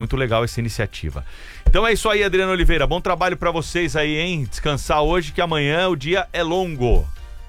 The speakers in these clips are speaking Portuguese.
muito legal essa iniciativa. Então é isso aí, Adriano Oliveira. Bom trabalho para vocês aí, hein? Descansar hoje, que amanhã o dia é longo.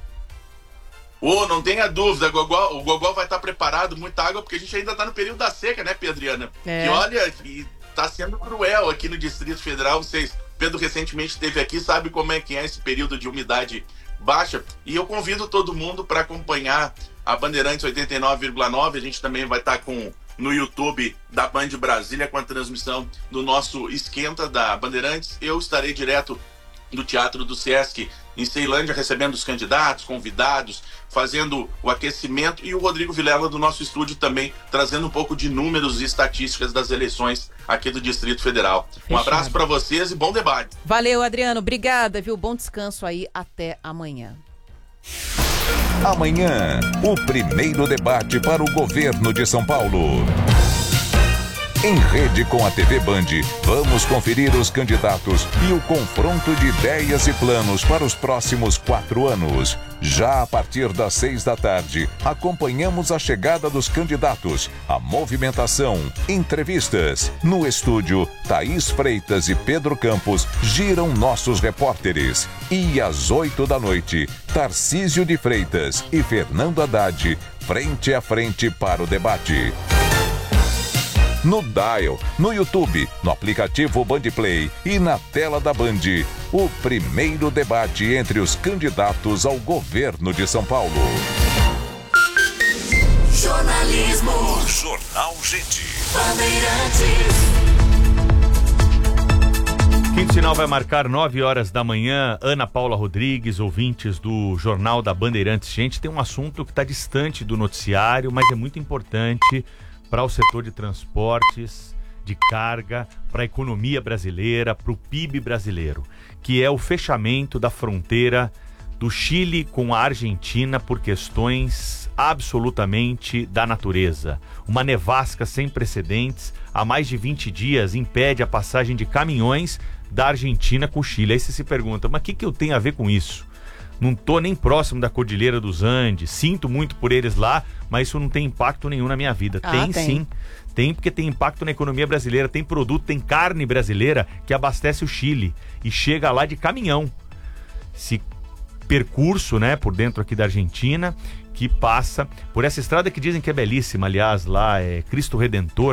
Não tenha dúvida, o Gogó vai estar preparado, muita água, porque a gente ainda está no período da seca, né, Pedriana? E olha, está sendo cruel aqui no Distrito Federal. Pedro recentemente esteve aqui, sabe como é que é esse período de umidade baixa. E eu convido todo mundo para acompanhar a Bandeirantes 89,9. A gente também vai estar no YouTube da Band Brasília com a transmissão do nosso Esquenta da Bandeirantes. Eu estarei direto do Teatro do Sesc em Ceilândia, recebendo os candidatos, convidados, fazendo o aquecimento, e o Rodrigo Vilela do nosso estúdio também trazendo um pouco de números e estatísticas das eleições aqui do Distrito Federal. Um abraço para vocês e bom debate. Valeu, Adriano. Obrigada, viu? Bom descanso aí. Até amanhã. Amanhã, o primeiro debate para o governo de São Paulo. Em rede com a TV Band, vamos conferir os candidatos e o confronto de ideias e planos para os próximos 4 anos. Já a partir das 6 da tarde, acompanhamos a chegada dos candidatos, a movimentação, entrevistas. No estúdio, Thaís Freitas e Pedro Campos giram nossos repórteres. E às 8 da noite, Tarcísio de Freitas e Fernando Haddad, frente a frente para o debate. No Dial, no YouTube, no aplicativo Bandplay e na tela da Band, o primeiro debate entre os candidatos ao governo de São Paulo. Jornalismo. Jornal Gente. Bandeirantes. Quinto sinal vai marcar 9 horas da manhã. Ana Paula Rodrigues, ouvintes do Jornal da Bandeirantes. Gente, tem um assunto que está distante do noticiário, mas é muito importante para o setor de transportes, de carga, para a economia brasileira, para o PIB brasileiro, que é o fechamento da fronteira do Chile com a Argentina por questões absolutamente da natureza. Uma nevasca sem precedentes, há mais de 20 dias, impede a passagem de caminhões da Argentina com o Chile. Aí você se pergunta, mas o que eu tenho a ver com isso? Não estou nem próximo da Cordilheira dos Andes, sinto muito por eles lá, mas isso não tem impacto nenhum na minha vida. Tem sim, tem, porque tem impacto na economia brasileira, tem produto, tem carne brasileira que abastece o Chile e chega lá de caminhão. Esse percurso, né, por dentro aqui da Argentina, que passa por essa estrada que dizem que é belíssima, aliás, lá é Cristo Redentor,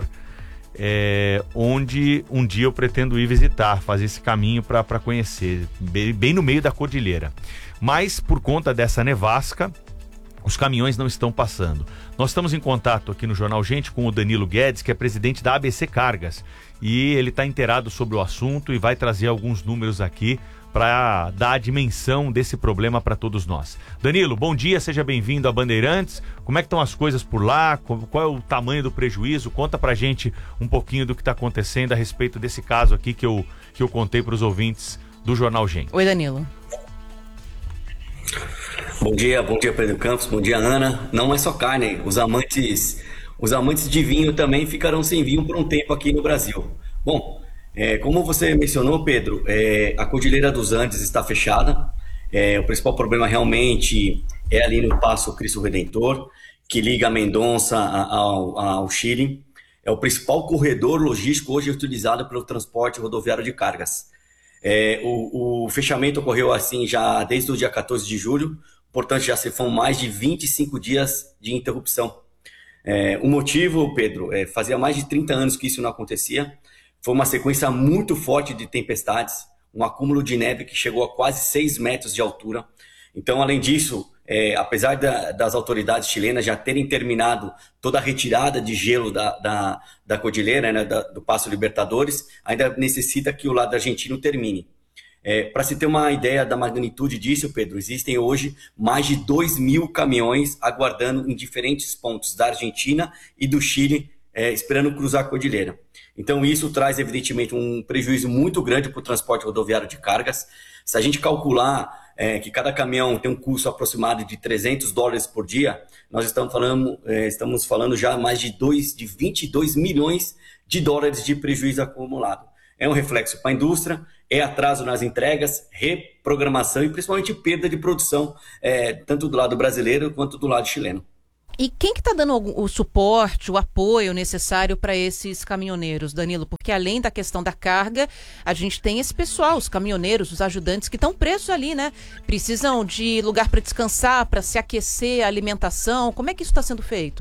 onde um dia eu pretendo ir visitar, fazer esse caminho para conhecer, bem no meio da cordilheira. Mas por conta dessa nevasca, os caminhões não estão passando. Nós estamos em contato aqui no Jornal Gente com o Danilo Guedes, que é presidente da ABC Cargas, e ele está inteirado sobre o assunto e vai trazer alguns números aqui para dar a dimensão desse problema para todos nós. Danilo, bom dia, seja bem-vindo a Bandeirantes. Como é que estão as coisas por lá? Qual é o tamanho do prejuízo? Conta pra gente um pouquinho do que está acontecendo a respeito desse caso aqui que eu contei para os ouvintes do Jornal Gente. Oi, Danilo. Bom dia Pedro Campos, bom dia Ana. Não é só carne, os amantes de vinho também ficarão sem vinho por um tempo aqui no Brasil. Bom, como você mencionou, Pedro, a Cordilheira dos Andes está fechada. O principal problema realmente é ali no Passo Cristo Redentor, que liga Mendonça ao Chile. É o principal corredor logístico hoje utilizado pelo transporte rodoviário de cargas. O fechamento ocorreu assim já desde o dia 14 de julho, portanto já se foram mais de 25 dias de interrupção. O motivo, Pedro, fazia mais de 30 anos que isso não acontecia. Foi uma sequência muito forte de tempestades, um acúmulo de neve que chegou a quase 6 metros de altura. Então, além disso, apesar das autoridades chilenas já terem terminado toda a retirada de gelo da cordilheira, né, do Passo Libertadores, ainda necessita que o lado argentino termine. Para se ter uma ideia da magnitude disso, Pedro, existem hoje mais de 2.000 caminhões aguardando em diferentes pontos da Argentina e do Chile, esperando cruzar a cordilheira. Então isso traz evidentemente um prejuízo muito grande para o transporte rodoviário de cargas. Se a gente calcular que cada caminhão tem um custo aproximado de $300 por dia, nós estamos falando já mais de 22 milhões de dólares de prejuízo acumulado. É um reflexo para a indústria, é atraso nas entregas, reprogramação e principalmente perda de produção, tanto do lado brasileiro quanto do lado chileno. E quem que está dando o suporte, o apoio necessário para esses caminhoneiros, Danilo? Porque além da questão da carga, a gente tem esse pessoal, os caminhoneiros, os ajudantes que estão presos ali, né? Precisam de lugar para descansar, para se aquecer, alimentação. Como é que isso está sendo feito?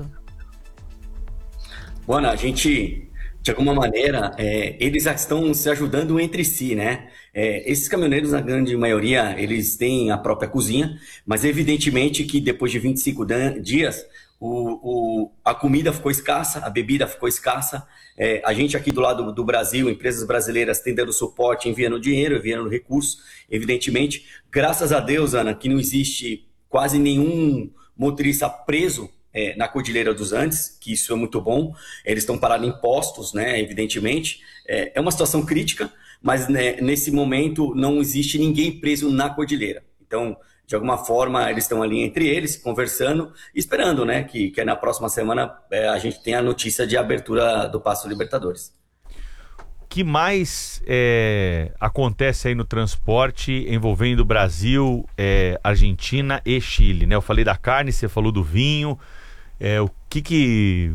Bom, a gente, de alguma maneira, eles já estão se ajudando entre si, né? Esses caminhoneiros, na grande maioria, eles têm a própria cozinha, mas evidentemente que depois de 25 dias, a comida ficou escassa, a bebida ficou escassa. A gente aqui do lado do Brasil, empresas brasileiras têm dando suporte, enviando dinheiro, enviando recursos, evidentemente. Graças a Deus, Ana, que não existe quase nenhum motorista preso na Cordilheira dos Andes, que isso é muito bom. Eles estão parados em postos, né, evidentemente. É uma situação crítica, mas né, nesse momento não existe ninguém preso na Cordilheira. Então, de alguma forma, eles estão ali entre eles, conversando, esperando, né, que na próxima semana a gente tenha a notícia de abertura do Passo Libertadores. O que mais acontece aí no transporte envolvendo Brasil, Argentina e Chile, né? Eu falei da carne, você falou do vinho. O que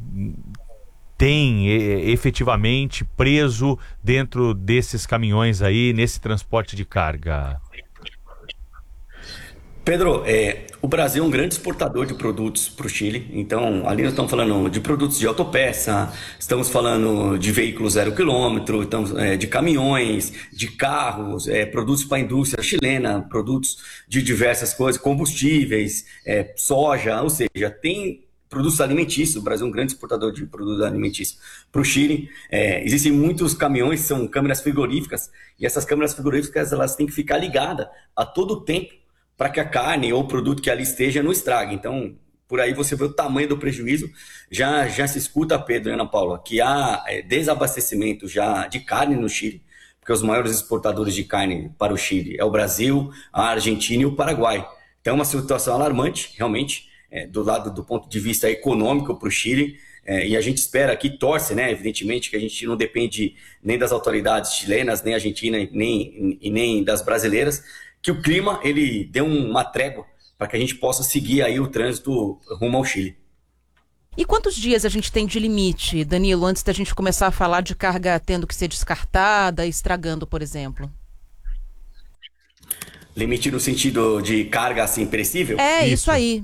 tem efetivamente preso dentro desses caminhões aí, nesse transporte de carga? Pedro, o Brasil é um grande exportador de produtos para o Chile. Então, ali nós estamos falando de produtos de autopeça, estamos falando de veículos 0 km, de caminhões, de carros, produtos para a indústria chilena, produtos de diversas coisas, combustíveis, soja, ou seja, tem produtos alimentícios. O Brasil é um grande exportador de produtos alimentícios para o Chile. Existem muitos caminhões, são câmeras frigoríficas, e essas câmeras frigoríficas elas têm que ficar ligadas a todo tempo, para que a carne ou o produto que ali esteja não estrague. Então, por aí você vê o tamanho do prejuízo. Já se escuta, Pedro e Ana Paula, que há desabastecimento já de carne no Chile, porque os maiores exportadores de carne para o Chile é o Brasil, a Argentina e o Paraguai. Então, é uma situação alarmante, realmente, do ponto de vista econômico para o Chile. E a gente espera aqui, torce, né, evidentemente, que a gente não depende nem das autoridades chilenas, nem argentinas, nem das brasileiras, que o clima ele dê uma trégua para que a gente possa seguir aí o trânsito rumo ao Chile. E quantos dias a gente tem de limite, Danilo, antes da gente começar a falar de carga tendo que ser descartada, estragando, por exemplo? Limite no sentido de carga assim perecível? Isso aí.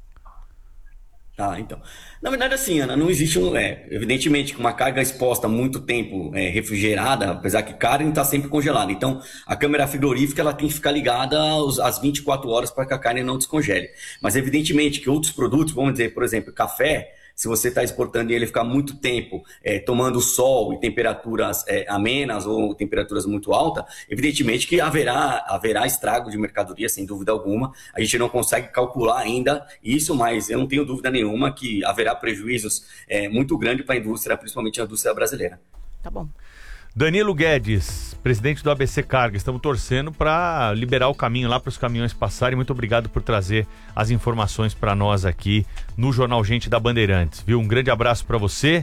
Então. Na verdade, assim, Ana, não existe evidentemente que uma carga exposta há muito tempo refrigerada, apesar que carne está sempre congelada. Então, a câmera frigorífica ela tem que ficar ligada às 24 horas para que a carne não descongele. Mas, evidentemente, que outros produtos, vamos dizer, por exemplo, café, se você está exportando e ele ficar muito tempo tomando sol e temperaturas amenas ou temperaturas muito altas, evidentemente que haverá estrago de mercadoria, sem dúvida alguma. A gente não consegue calcular ainda isso, mas eu não tenho dúvida nenhuma que haverá prejuízos muito grandes para a indústria, principalmente a indústria brasileira. Tá bom. Danilo Guedes, presidente do ABC Carga, estamos torcendo para liberar o caminho lá para os caminhões passarem. Muito obrigado por trazer as informações para nós aqui no Jornal Gente da Bandeirantes, viu? Um grande abraço para você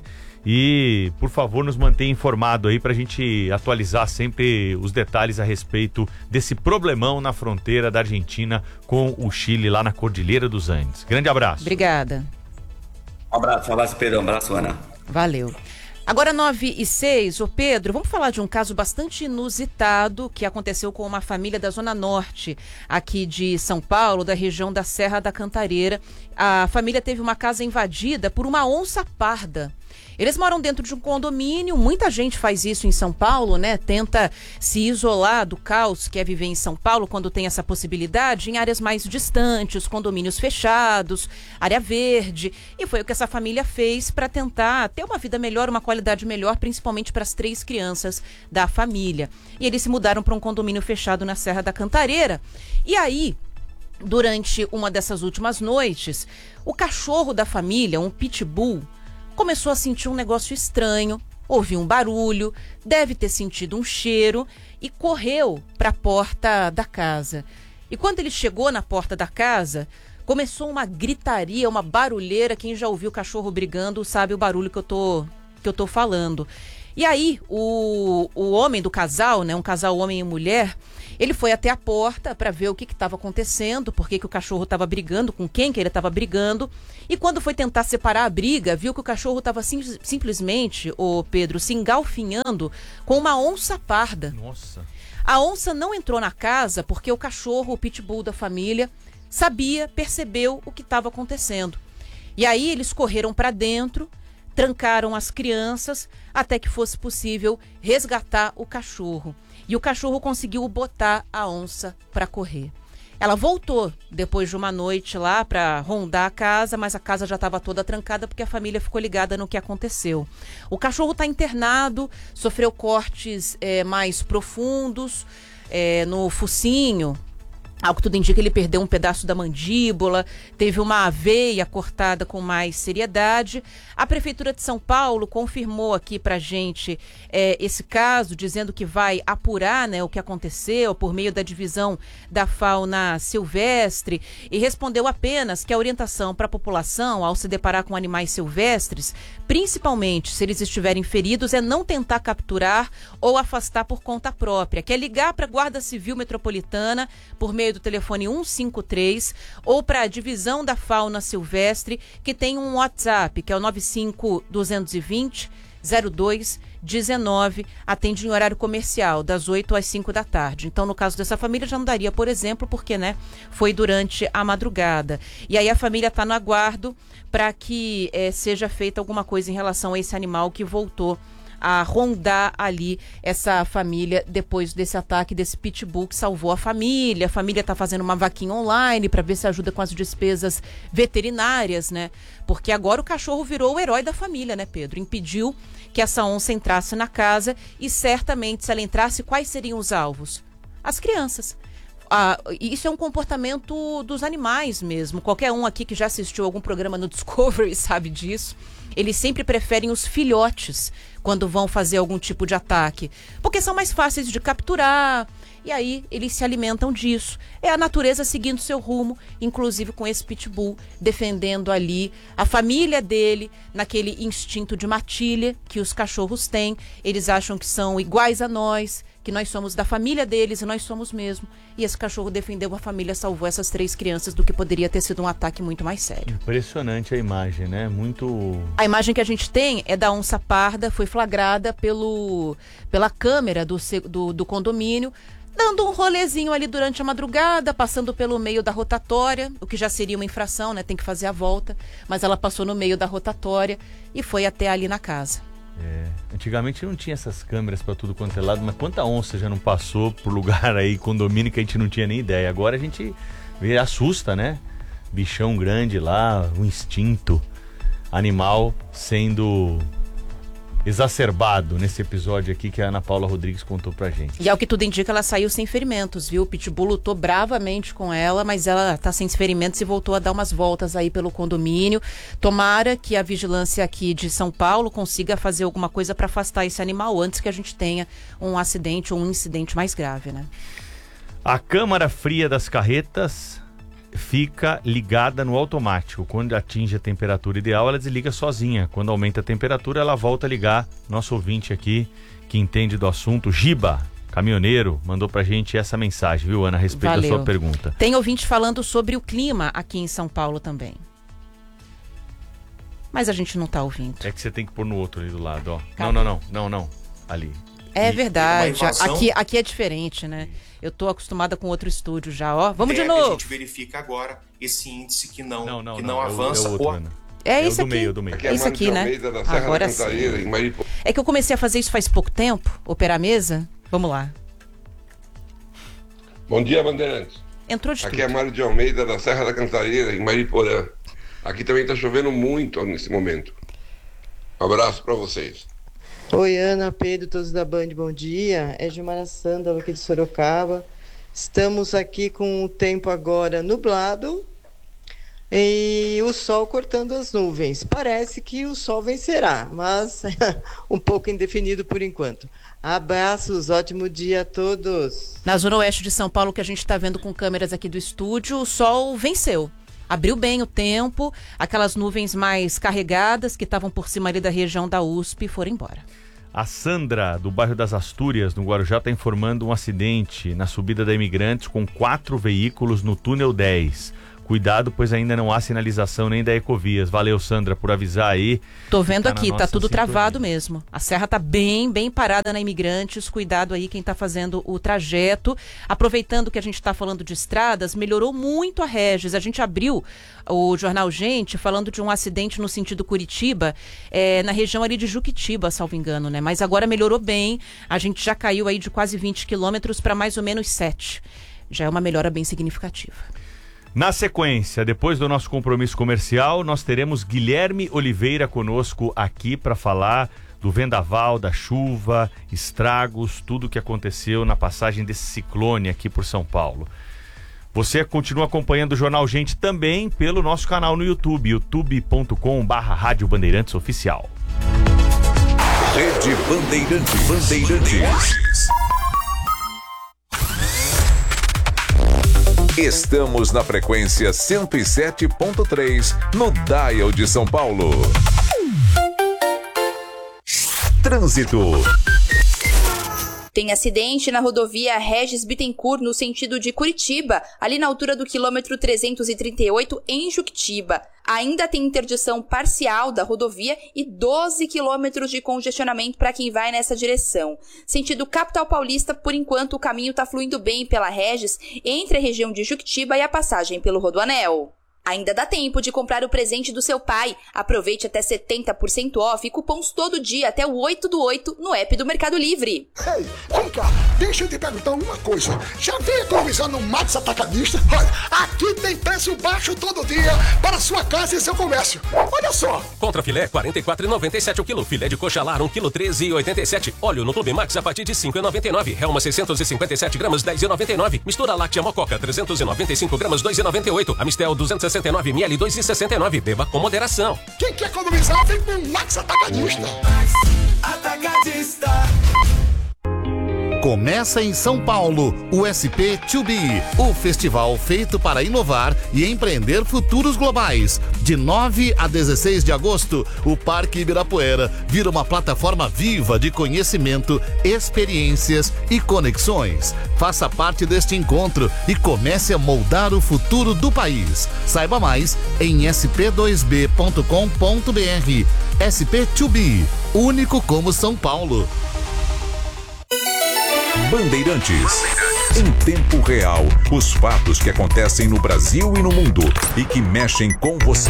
e, por favor, nos mantenha informado aí para a gente atualizar sempre os detalhes a respeito desse problemão na fronteira da Argentina com o Chile, lá na Cordilheira dos Andes. Grande abraço. Obrigada. Um abraço, Pedro. Um abraço, Ana. Valeu. Agora 9h06, ô Pedro, vamos falar de um caso bastante inusitado que aconteceu com uma família da Zona Norte, aqui de São Paulo, da região da Serra da Cantareira. A família teve uma casa invadida por uma onça parda. Eles moram dentro de um condomínio, muita gente faz isso em São Paulo, né? Tenta se isolar do caos que é viver em São Paulo quando tem essa possibilidade em áreas mais distantes, condomínios fechados, área verde. E foi o que essa família fez para tentar ter uma vida melhor, uma qualidade melhor, principalmente para as 3 crianças da família. E eles se mudaram para um condomínio fechado na Serra da Cantareira. E aí, durante uma dessas últimas noites, o cachorro da família, um pitbull, começou a sentir um negócio estranho, ouviu um barulho, deve ter sentido um cheiro e correu para a porta da casa. E quando ele chegou na porta da casa, começou uma gritaria, uma barulheira. Quem já ouviu o cachorro brigando sabe o barulho que eu tô falando. E aí, o homem do casal, né, um casal homem e mulher, ele foi até a porta para ver o que estava acontecendo, por que o cachorro estava brigando, com quem que ele estava brigando. E quando foi tentar separar a briga, viu que o cachorro estava simplesmente, o Pedro, se engalfinhando com uma onça parda. Nossa. A onça não entrou na casa porque o cachorro, o pitbull da família, percebeu o que estava acontecendo. E aí eles correram para dentro, trancaram as crianças até que fosse possível resgatar o cachorro. E o cachorro conseguiu botar a onça para correr. Ela voltou depois de uma noite lá para rondar a casa, mas a casa já estava toda trancada porque a família ficou ligada no que aconteceu. O cachorro está internado, sofreu cortes mais profundos no focinho. Ao que tudo indica, ele perdeu um pedaço da mandíbula, teve uma veia cortada com mais seriedade. A Prefeitura de São Paulo confirmou aqui pra gente esse caso, dizendo que vai apurar, né, o que aconteceu por meio da divisão da fauna silvestre, e respondeu apenas que a orientação para a população, ao se deparar com animais silvestres, principalmente se eles estiverem feridos, é não tentar capturar ou afastar por conta própria, que é ligar para a Guarda Civil Metropolitana por meio do telefone 153 ou para a divisão da fauna silvestre, que tem um WhatsApp, que é o 95220 0219, atende em horário comercial, das 8 às 5 da tarde. Então, no caso dessa família, já não daria, por exemplo, porque, né, foi durante a madrugada. E aí a família está no aguardo para que seja feita alguma coisa em relação a esse animal que voltou a rondar ali essa família depois desse ataque desse pitbull que salvou a família. A família está fazendo uma vaquinha online para ver se ajuda com as despesas veterinárias, né? Porque agora o cachorro virou o herói da família, né, Pedro? Impediu que essa onça entrasse na casa e certamente, se ela entrasse, quais seriam os alvos? As crianças. Isso é um comportamento dos animais mesmo. Qualquer um aqui que já assistiu algum programa no Discovery sabe disso. Eles sempre preferem os filhotes quando vão fazer algum tipo de ataque, porque são mais fáceis de capturar, e aí eles se alimentam disso. É a natureza seguindo seu rumo, inclusive com esse pitbull, defendendo ali a família dele, naquele instinto de matilha que os cachorros têm. Eles acham que são iguais a nós, que nós somos da família deles e nós somos mesmo. E esse cachorro defendeu a família, salvou essas 3 crianças do que poderia ter sido um ataque muito mais sério. Impressionante a imagem, né? Muito... A imagem que a gente tem é da onça parda, foi flagrada pela câmera do condomínio, dando um rolezinho ali durante a madrugada, passando pelo meio da rotatória, o que já seria uma infração, né? Tem que fazer a volta, mas ela passou no meio da rotatória e foi até ali na casa. Antigamente não tinha essas câmeras para tudo quanto é lado, mas quanta onça já não passou por lugar aí, condomínio, que a gente não tinha nem ideia. Agora a gente assusta, né? Bichão grande lá, o instinto animal sendo exacerbado nesse episódio aqui que a Ana Paula Rodrigues contou pra gente. E ao que tudo indica, ela saiu sem ferimentos, viu? O pitbull lutou bravamente com ela, mas ela tá sem ferimentos e voltou a dar umas voltas aí pelo condomínio. Tomara que a vigilância aqui de São Paulo consiga fazer alguma coisa para afastar esse animal antes que a gente tenha um acidente ou um incidente mais grave, né? A câmara fria das carretas fica ligada no automático. Quando atinge a temperatura ideal, ela desliga sozinha. Quando aumenta a temperatura, ela volta a ligar. Nosso ouvinte aqui, que entende do assunto, Giba, caminhoneiro, mandou pra gente essa mensagem, viu, Ana, a respeito da sua pergunta. Tem ouvinte falando sobre o clima aqui em São Paulo também. Mas a gente não tá ouvindo. É que você tem que pôr no outro ali do lado, ó. Cadê? Não. Ali. É verdade. Aqui é diferente, né? Eu tô acostumada com outro estúdio já, ó. Vamos de novo. A gente verifica agora esse índice que não avança. É isso aqui. Do meio. É isso aqui, né? Agora sim. É que eu comecei a fazer isso faz pouco tempo, operar a mesa. Vamos lá. Bom dia, Bandeirantes. Entrou de Aqui tudo. é Mário de Almeida, da Serra da Cantareira, em Mariporã. Aqui também tá chovendo muito nesse momento. Um abraço para vocês. Oi, Ana, Pedro, todos da Band, bom dia. É Gilmara Sandal aqui de Sorocaba. Estamos aqui com o tempo agora nublado e o sol cortando as nuvens. Parece que o sol vencerá, mas um pouco indefinido por enquanto. Abraços, ótimo dia a todos. Na zona oeste de São Paulo, que a gente está vendo com câmeras aqui do estúdio, o sol venceu. Abriu bem o tempo, aquelas nuvens mais carregadas que estavam por cima ali da região da USP foram embora. A Sandra, do bairro das Astúrias, no Guarujá, está informando um acidente na subida da Imigrantes com 4 veículos no túnel 10. Cuidado, pois ainda não há sinalização nem da Ecovias. Valeu, Sandra, por avisar aí. Tô vendo aqui, tá tudo travado mesmo. A serra tá bem parada na Imigrantes. Cuidado aí quem tá fazendo o trajeto. Aproveitando que a gente tá falando de estradas, melhorou muito a Regis. A gente abriu o Jornal Gente falando de um acidente no sentido Curitiba, na região ali de Juquitiba, salvo engano, né? Mas agora melhorou bem. A gente já caiu aí de quase 20 quilômetros para mais ou menos 7. Já é uma melhora bem significativa. Na sequência, depois do nosso compromisso comercial, nós teremos Guilherme Oliveira conosco aqui para falar do vendaval, da chuva, estragos, tudo o que aconteceu na passagem desse ciclone aqui por São Paulo. Você continua acompanhando o Jornal Gente também pelo nosso canal no YouTube, youtube.com/Rádio Bandeirantes Oficial. Rede Bandeirantes. Estamos na frequência 107.3 no Dial de São Paulo. Trânsito. Tem acidente na rodovia Regis Bittencourt, no sentido de Curitiba, ali na altura do quilômetro 338, em Juquitiba. Ainda tem interdição parcial da rodovia e 12 quilômetros de congestionamento para quem vai nessa direção. Sentido capital paulista, por enquanto o caminho está fluindo bem pela Regis, entre a região de Juquitiba e a passagem pelo Rodoanel. Ainda dá tempo de comprar o presente do seu pai. Aproveite até 70% off e cupons todo dia até o 8/8 no app do Mercado Livre. Ei, vem cá, deixa eu te perguntar uma coisa. Já veio economizando no Max Atacadista? Olha, aqui tem preço baixo todo dia para sua casa e seu comércio. Olha só. Contra filé, R$ 44,97 o quilo. Filé de coxa lar, 1 kg, R$ 13,87. Óleo no Clube Max a partir de R$ 5,99. Helma 657 gramas, R$ 10,99. Mistura láctea Mococa, 395 gramas, R$ 2,98. Amistel 269 ml, 2,69. Beba com moderação. Quem quer economizar, vem com o Max Atacadista. Atacadista. Começa em São Paulo o SP2B, o festival feito para inovar e empreender futuros globais. De 9 a 16 de agosto, o Parque Ibirapuera vira uma plataforma viva de conhecimento, experiências e conexões. Faça parte deste encontro e comece a moldar o futuro do país. Saiba mais em sp2b.com.br. SP2B, único como São Paulo. Bandeirantes. Em tempo real, os fatos que acontecem no Brasil e no mundo e que mexem com você.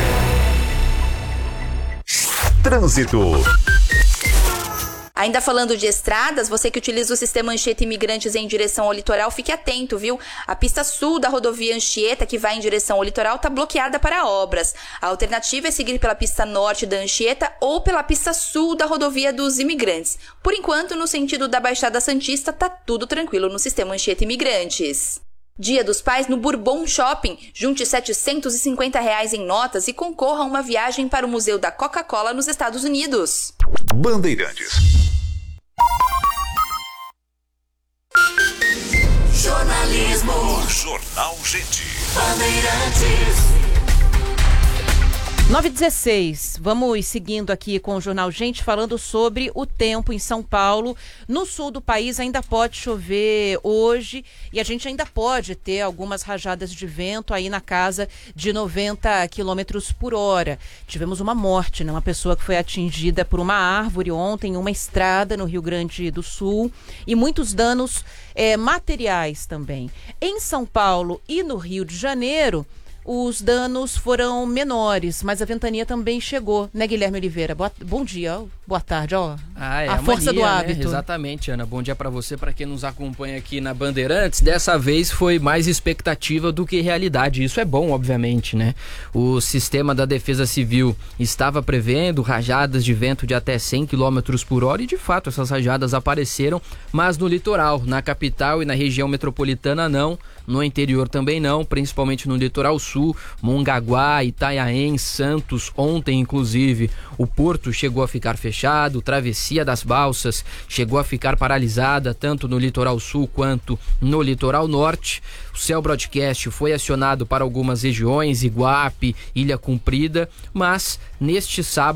Trânsito. Ainda falando de estradas, você que utiliza o sistema Anchieta Imigrantes em direção ao litoral, fique atento, viu? A pista sul da rodovia Anchieta, que vai em direção ao litoral, está bloqueada para obras. A alternativa é seguir pela pista norte da Anchieta ou pela pista sul da rodovia dos Imigrantes. Por enquanto, no sentido da Baixada Santista, tá tudo tranquilo no sistema Anchieta Imigrantes. Dia dos Pais no Bourbon Shopping. Junte R$ 750 em notas e concorra a uma viagem para o Museu da Coca-Cola nos Estados Unidos. Bandeirantes. Jornalismo. Jornal Gente. Bandeirantes. 9h16, vamos seguindo aqui com o Jornal Gente, falando sobre o tempo em São Paulo. No sul do país ainda pode chover hoje e a gente ainda pode ter algumas rajadas de vento aí na casa de 90 quilômetros por hora. Tivemos uma morte, né? Uma pessoa que foi atingida por uma árvore ontem em uma estrada no Rio Grande do Sul e muitos danos materiais também. Em São Paulo e no Rio de Janeiro, os danos foram menores, mas a ventania também chegou, né, Guilherme Oliveira? Bom dia, boa tarde, ó. A força do hábito. Né? Exatamente, Ana. Bom dia para você, para quem nos acompanha aqui na Bandeirantes. Dessa vez foi mais expectativa do que realidade. Isso é bom, obviamente, né? O sistema da Defesa Civil estava prevendo rajadas de vento de até 100 km por hora e, de fato, essas rajadas apareceram, mas no litoral, na capital e na região metropolitana não. No interior também não, principalmente no litoral sul, Mongaguá, Itanhaém, Santos. Ontem, inclusive, o porto chegou a ficar fechado, Travessia das Balsas chegou a ficar paralisada, tanto no litoral sul quanto no litoral norte. O Cell Broadcast foi acionado para algumas regiões, Iguape, Ilha Comprida, mas neste sábado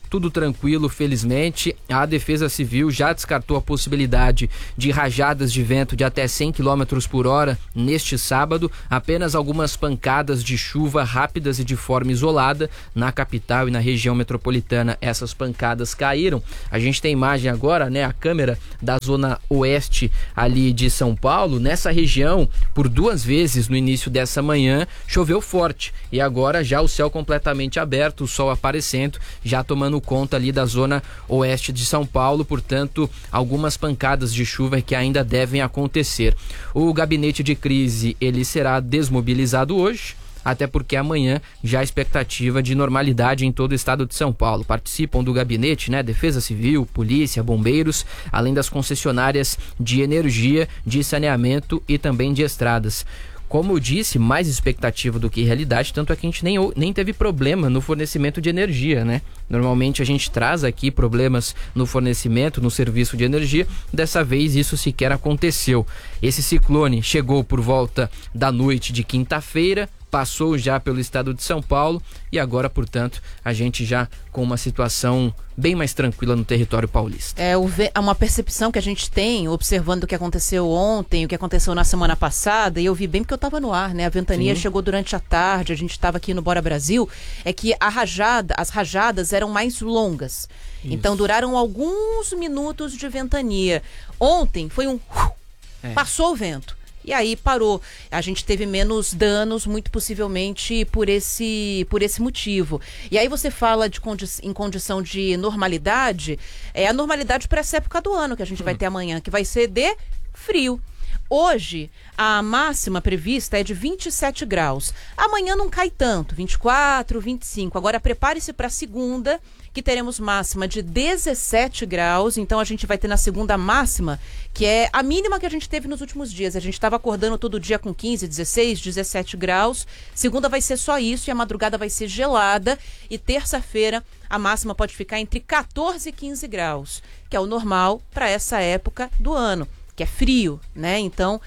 tudo tranquilo, felizmente. A Defesa Civil já descartou a possibilidade de rajadas de vento de até 100 km por hora neste sábado. Apenas algumas pancadas de chuva rápidas e de forma isolada na capital e na região metropolitana. Essas pancadas caíram. A gente tem imagem agora, né? A câmera da zona oeste ali de São Paulo. Nessa região, por 2 vezes no início dessa manhã, choveu forte. E agora já o céu completamente aberto, o sol aparecendo, já tomando conta ali da zona oeste de São Paulo. Portanto, algumas pancadas de chuva que ainda devem acontecer. O gabinete de crise, ele será desmobilizado hoje, até porque amanhã já há expectativa de normalidade em todo o estado de São Paulo. Participam do gabinete, né, Defesa Civil, Polícia, Bombeiros, além das concessionárias de energia, de saneamento e também de estradas. Como eu disse, mais expectativa do que realidade, tanto é que a gente nem teve problema no fornecimento de energia, né? Normalmente a gente traz aqui problemas no fornecimento, no serviço de energia. Dessa vez isso sequer aconteceu. Esse ciclone chegou por volta da noite de quinta-feira, passou já pelo estado de São Paulo e agora, portanto, a gente já com uma situação bem mais tranquila no território paulista. É uma percepção que a gente tem, observando o que aconteceu ontem, o que aconteceu na semana passada, e eu vi bem porque eu estava no ar, né? A ventania chegou durante a tarde, a gente estava aqui no Bora Brasil, é que as rajadas eram mais longas. Isso. Então duraram alguns minutos de ventania. Ontem foi passou o vento. E aí parou. A gente teve menos danos, muito possivelmente por esse motivo. E aí você fala em condição de normalidade, é a normalidade para essa época do ano que a gente vai ter amanhã, que vai ser de frio. Hoje, a máxima prevista é de 27 graus. Amanhã não cai tanto, 24, 25. Agora prepare-se para a segunda, que teremos máxima de 17 graus. Então a gente vai ter na segunda máxima, que é a mínima que a gente teve nos últimos dias. A gente estava acordando todo dia com 15, 16, 17 graus. Segunda vai ser só isso e a madrugada vai ser gelada. E terça-feira a máxima pode ficar entre 14 e 15 graus, que é o normal para essa época do ano, que é frio, né? Então,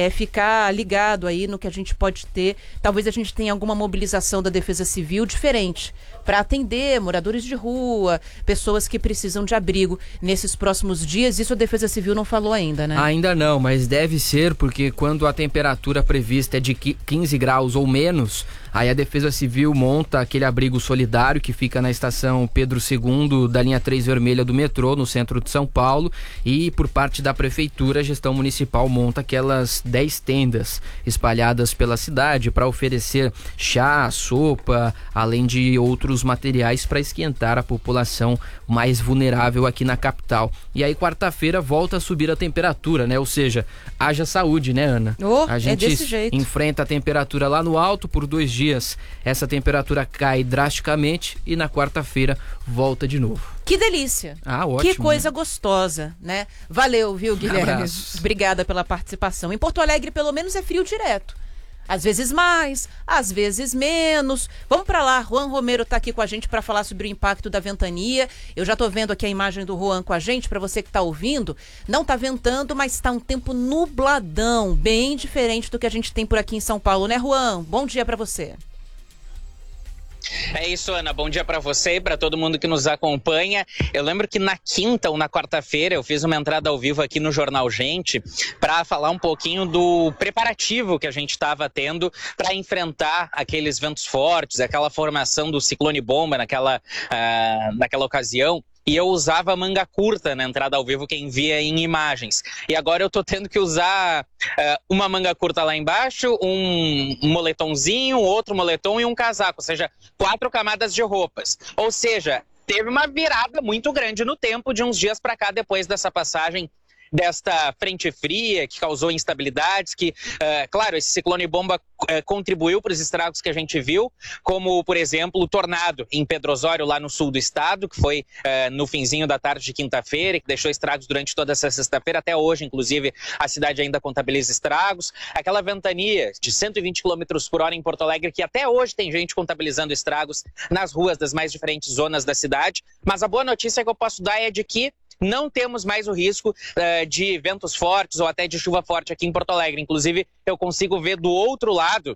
ficar ligado aí no que a gente pode ter. Talvez a gente tenha alguma mobilização da Defesa Civil diferente para atender moradores de rua, pessoas que precisam de abrigo nesses próximos dias. Isso a Defesa Civil não falou ainda, né? Ainda não, mas deve ser, porque quando a temperatura prevista é de 15 graus ou menos, aí a Defesa Civil monta aquele abrigo solidário que fica na estação Pedro II da linha 3 vermelha do metrô, no centro de São Paulo, e por parte da Prefeitura, a gestão municipal monta aquelas 10 tendas espalhadas pela cidade para oferecer chá, sopa, além de outros materiais para esquentar a população mais vulnerável aqui na capital. E aí quarta-feira volta a subir a temperatura, né? Ou seja, haja saúde, né, Ana? A gente desse jeito. Enfrenta a temperatura lá no alto por 2 dias. Essa temperatura cai drasticamente e na quarta-feira volta de novo. Que delícia. Ótimo. Que coisa gostosa, né? Valeu, viu, Guilherme? Abraços. Obrigada pela participação. Em Porto Alegre, pelo menos, é frio direto. Às vezes mais, às vezes menos. Vamos para lá, Juan Romero está aqui com a gente para falar sobre o impacto da ventania. Eu já estou vendo aqui a imagem do Juan com a gente, para você que está ouvindo. Não está ventando, mas está um tempo nubladão, bem diferente do que a gente tem por aqui em São Paulo, né, Juan? Bom dia para você. É isso, Ana. Bom dia para você e para todo mundo que nos acompanha. Eu lembro que na quinta ou na quarta-feira eu fiz uma entrada ao vivo aqui no Jornal Gente para falar um pouquinho do preparativo que a gente estava tendo para enfrentar aqueles ventos fortes, aquela formação do ciclone bomba naquela ocasião. E eu usava manga curta na entrada ao vivo, quem via em imagens. E agora eu tô tendo que usar uma manga curta lá embaixo, um moletomzinho, outro moletom e um casaco. Ou seja, 4 camadas de roupas. Ou seja, teve uma virada muito grande no tempo de uns dias para cá, depois dessa passagem desta frente fria que causou instabilidades, que, claro, esse ciclone bomba contribuiu para os estragos que a gente viu, como, por exemplo, o tornado em Pedro Osório, lá no sul do estado, que foi no finzinho da tarde de quinta-feira, que deixou estragos durante toda essa sexta-feira, até hoje, inclusive, a cidade ainda contabiliza estragos. Aquela ventania de 120 km por hora em Porto Alegre, que até hoje tem gente contabilizando estragos nas ruas das mais diferentes zonas da cidade. Mas a boa notícia que eu posso dar é de que não temos mais o risco de ventos fortes ou até de chuva forte aqui em Porto Alegre. Inclusive, eu consigo ver do outro lado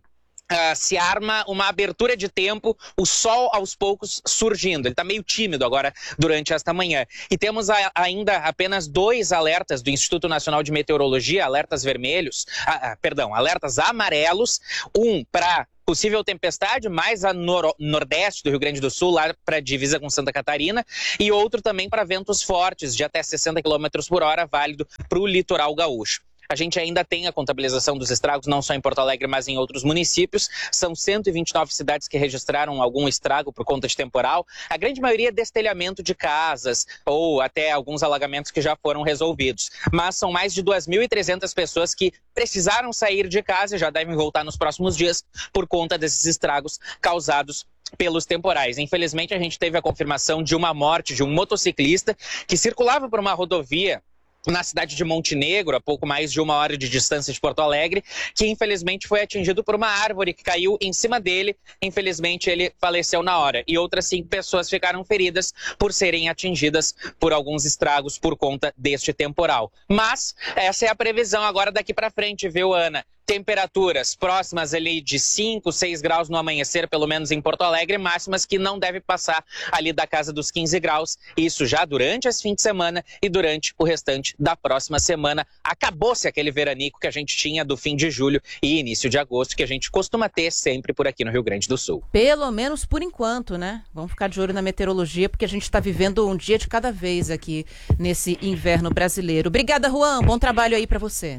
se arma uma abertura de tempo, o sol aos poucos surgindo. Ele está meio tímido agora durante esta manhã. E temos ainda apenas 2 alertas do Instituto Nacional de Meteorologia, alertas vermelhos, alertas amarelos, um para possível tempestade mais a nordeste do Rio Grande do Sul, lá para a divisa com Santa Catarina, e outro também para ventos fortes de até 60 km por hora, válido para o litoral gaúcho. A gente ainda tem a contabilização dos estragos, não só em Porto Alegre, mas em outros municípios. São 129 cidades que registraram algum estrago por conta de temporal. A grande maioria é destelhamento de casas ou até alguns alagamentos que já foram resolvidos. Mas são mais de 2.300 pessoas que precisaram sair de casa e já devem voltar nos próximos dias por conta desses estragos causados pelos temporais. Infelizmente, a gente teve a confirmação de uma morte de um motociclista que circulava por uma rodovia na cidade de Montenegro, a pouco mais de 1 hora de distância de Porto Alegre, que infelizmente foi atingido por uma árvore que caiu em cima dele. Infelizmente ele faleceu na hora. E outras 5 pessoas ficaram feridas por serem atingidas por alguns estragos por conta deste temporal. Mas essa é a previsão agora daqui para frente, viu, Ana? Temperaturas próximas ali de 5, 6 graus no amanhecer, pelo menos em Porto Alegre, máximas que não deve passar ali da casa dos 15 graus. Isso já durante esse fim de semana e durante o restante da próxima semana. Acabou-se aquele veranico que a gente tinha do fim de julho e início de agosto, que a gente costuma ter sempre por aqui no Rio Grande do Sul. Pelo menos por enquanto, né? Vamos ficar de olho na meteorologia, porque a gente está vivendo um dia de cada vez aqui nesse inverno brasileiro. Obrigada, Juan. Bom trabalho aí para você.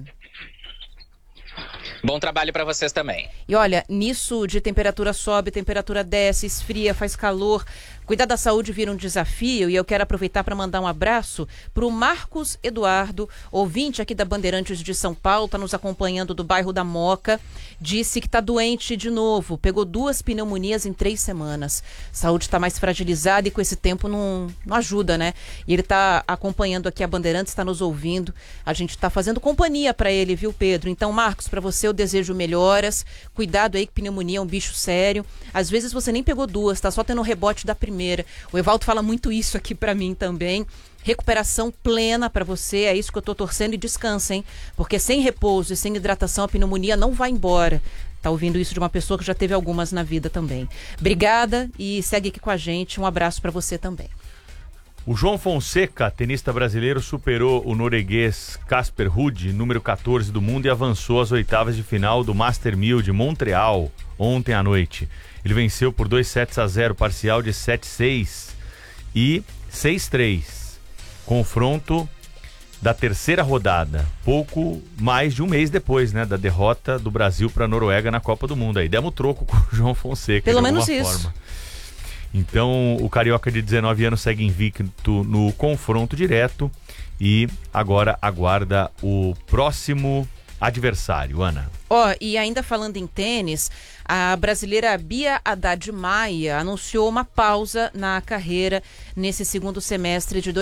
Bom trabalho para vocês também. E olha, nisso de temperatura sobe, temperatura desce, esfria, faz calor. Cuidar da saúde vira um desafio e eu quero aproveitar para mandar um abraço para o Marcos Eduardo, ouvinte aqui da Bandeirantes de São Paulo, está nos acompanhando do bairro da Moca, disse que está doente de novo, pegou 2 pneumonias em 3 semanas. Saúde está mais fragilizada e com esse tempo não ajuda, né? E ele está acompanhando aqui a Bandeirantes, está nos ouvindo, a gente está fazendo companhia para ele, viu, Pedro? Então, Marcos, para você eu desejo melhoras, cuidado aí que pneumonia é um bicho sério, às vezes você nem pegou 2, tá só tendo rebote da primeira. O Evaldo fala muito isso aqui pra mim também. Recuperação plena pra você, é isso que eu tô torcendo, e descansa, hein? Porque sem repouso e sem hidratação a pneumonia não vai embora. Tá ouvindo isso de uma pessoa que já teve algumas na vida também. Obrigada e segue aqui com a gente. Um abraço pra você também. O João Fonseca, tenista brasileiro, superou o norueguês Casper Ruud, número 14 do mundo, e avançou às oitavas de final do Master 1000 de Montreal ontem à noite. Ele venceu por 2-0 parcial de 7-6 e 6-3. Confronto da terceira rodada, pouco mais de um mês depois, né, da derrota do Brasil para a Noruega na Copa do Mundo. Aí demos troco com o João Fonseca. Pelo menos isso. Forma. Então, o carioca de 19 anos segue invicto no confronto direto e agora aguarda o próximo adversário, Ana. E ainda falando em tênis, a brasileira Bia Haddad Maia anunciou uma pausa na carreira nesse segundo semestre de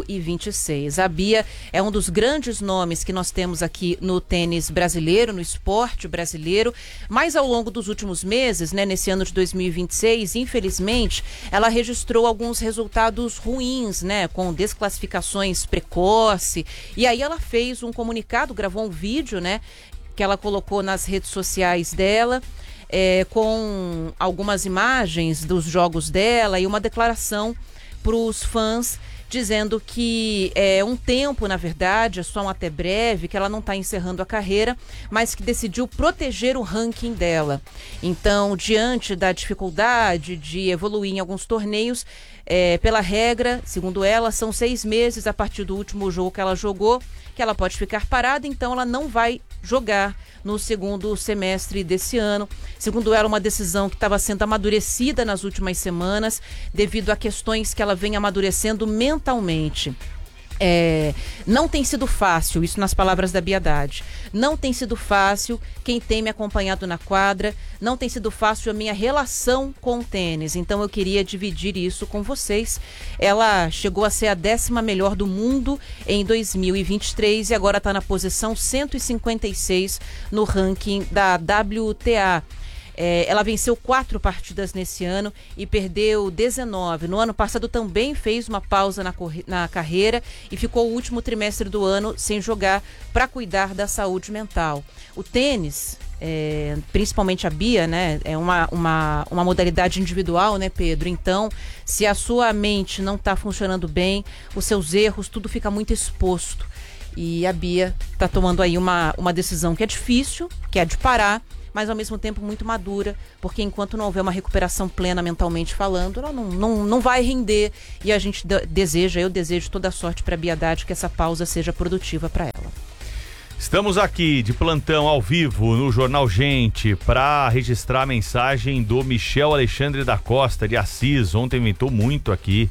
2026. A Bia é um dos grandes nomes que nós temos aqui no tênis brasileiro, no esporte brasileiro, mas ao longo dos últimos meses, né, nesse ano de 2026, infelizmente, ela registrou alguns resultados ruins, né, com desclassificações precoce, e aí ela fez um comunicado, gravou um vídeo, né, que ela colocou nas redes sociais dela, com algumas imagens dos jogos dela e uma declaração para os fãs dizendo que é um tempo, na verdade, é só um até breve, que ela não está encerrando a carreira, mas que decidiu proteger o ranking dela. Então, diante da dificuldade de evoluir em alguns torneios, pela regra, segundo ela, são 6 meses a partir do último jogo que ela jogou, que ela pode ficar parada, então ela não vai jogar no segundo semestre desse ano. Segundo ela, uma decisão que estava sendo amadurecida nas últimas semanas, devido a questões que ela vem amadurecendo mentalmente. Não tem sido fácil, isso nas palavras da Bia Haddad. Não tem sido fácil, quem tem me acompanhado na quadra, não tem sido fácil a minha relação com o tênis. Então eu queria dividir isso com vocês. Ela chegou a ser a 10ª melhor do mundo em 2023 e agora está na posição 156 no ranking da WTA. Ela venceu 4 partidas nesse ano e perdeu 19. No ano passado também fez uma pausa na carreira e ficou o último trimestre do ano sem jogar para cuidar da saúde mental. O tênis principalmente a Bia, né? É uma modalidade individual, né, Pedro? Então, se a sua mente não está funcionando bem, os seus erros, tudo fica muito exposto. E a Bia está tomando aí uma decisão que é difícil, que é de parar, mas ao mesmo tempo muito madura, porque enquanto não houver uma recuperação plena mentalmente falando, ela não vai render. E a gente eu desejo toda a sorte para a Bia Haddad, que essa pausa seja produtiva para ela. Estamos aqui de plantão ao vivo no Jornal Gente para registrar a mensagem do Michel Alexandre da Costa de Assis. Ontem ventou muito aqui,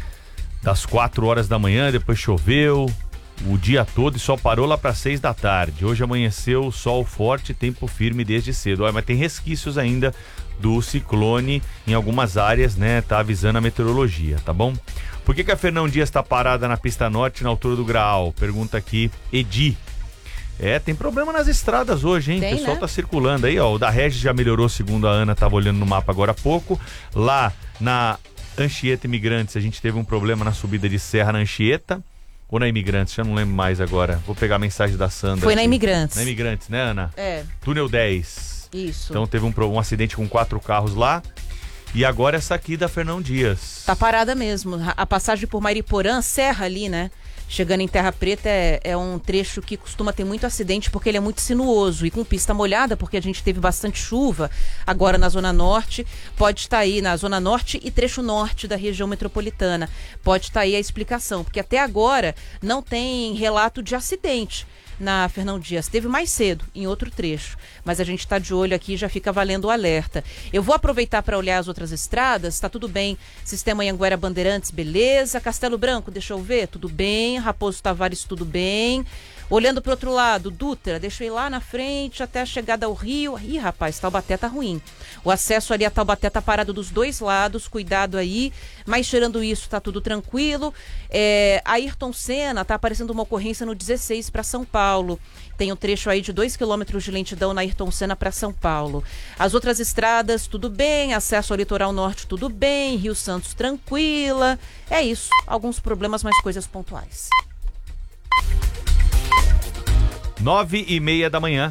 das 4 horas da manhã, depois choveu o dia todo e só parou lá para 6 da tarde. Hoje amanheceu sol forte, tempo firme desde cedo. Mas tem resquícios ainda do ciclone em algumas áreas, né? Tá avisando a meteorologia, tá bom? Por que a Fernão Dias tá parada na pista norte, na altura do Graal? Pergunta aqui Edi. Tem problema nas estradas hoje, hein? O pessoal, né? Tá circulando aí, ó. O da Regis já melhorou, segundo a Ana, tava olhando no mapa agora há pouco. Lá na Anchieta Imigrantes, a gente teve um problema na subida de serra na Anchieta. Ou na Imigrantes, já não lembro mais agora. Vou pegar a mensagem da Sandra. Foi aqui. Na Imigrantes. Na Imigrantes, né, Ana? Túnel 10. Isso. Então teve um acidente com 4 carros lá. E agora essa aqui da Fernão Dias. Tá parada mesmo. A passagem por Mariporã, serra ali, né? Chegando em Terra Preta é um trecho que costuma ter muito acidente porque ele é muito sinuoso e com pista molhada, porque a gente teve bastante chuva agora na Zona Norte. Pode estar aí na Zona Norte e trecho norte da região metropolitana. Pode estar aí a explicação, porque até agora não tem relato de acidente na Fernão Dias. Teve mais cedo, em outro trecho. Mas a gente está de olho aqui e já fica valendo o alerta. Eu vou aproveitar para olhar as outras estradas. Está tudo bem. Sistema Anhanguera Bandeirantes, beleza. Castelo Branco, deixa eu ver, tudo bem. Raposo Tavares, tudo bem. Olhando para o outro lado, Dutra, deixa eu ir lá na frente até a chegada ao Rio. Ih, rapaz, Taubaté tá ruim. O acesso ali a Taubaté tá parado dos dois lados, cuidado aí. Mas tirando isso, tá tudo tranquilo. Ayrton Senna, tá aparecendo uma ocorrência no 16 para São Paulo. Tem um trecho aí de 2 quilômetros de lentidão na Ayrton Senna para São Paulo. As outras estradas, tudo bem. Acesso ao litoral norte, tudo bem. Rio Santos, tranquila. É isso. Alguns problemas, mas coisas pontuais. 9:30 da manhã.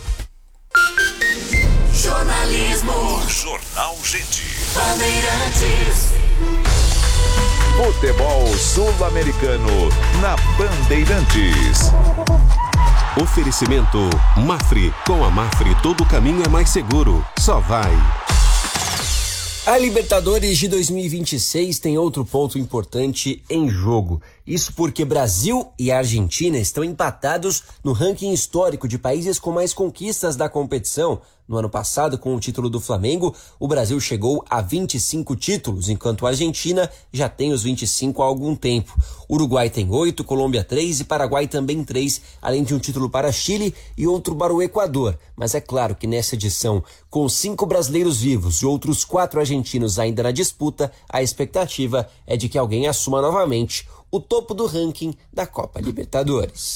Jornalismo. Jornal Gente. Bandeirantes. Futebol sul-americano na Bandeirantes. Oferecimento Mafre. Com a Mafre todo caminho é mais seguro. Só vai. A Libertadores de 2026 tem outro ponto importante em jogo. Isso porque Brasil e Argentina estão empatados no ranking histórico de países com mais conquistas da competição. No ano passado, com o título do Flamengo, o Brasil chegou a 25 títulos, enquanto a Argentina já tem os 25 há algum tempo. Uruguai tem 8, Colômbia 3 e Paraguai também 3, além de um título para Chile e outro para o Equador. Mas é claro que nessa edição, com 5 brasileiros vivos e outros 4 argentinos ainda na disputa, a expectativa é de que alguém assuma novamente o topo do ranking da Copa Libertadores.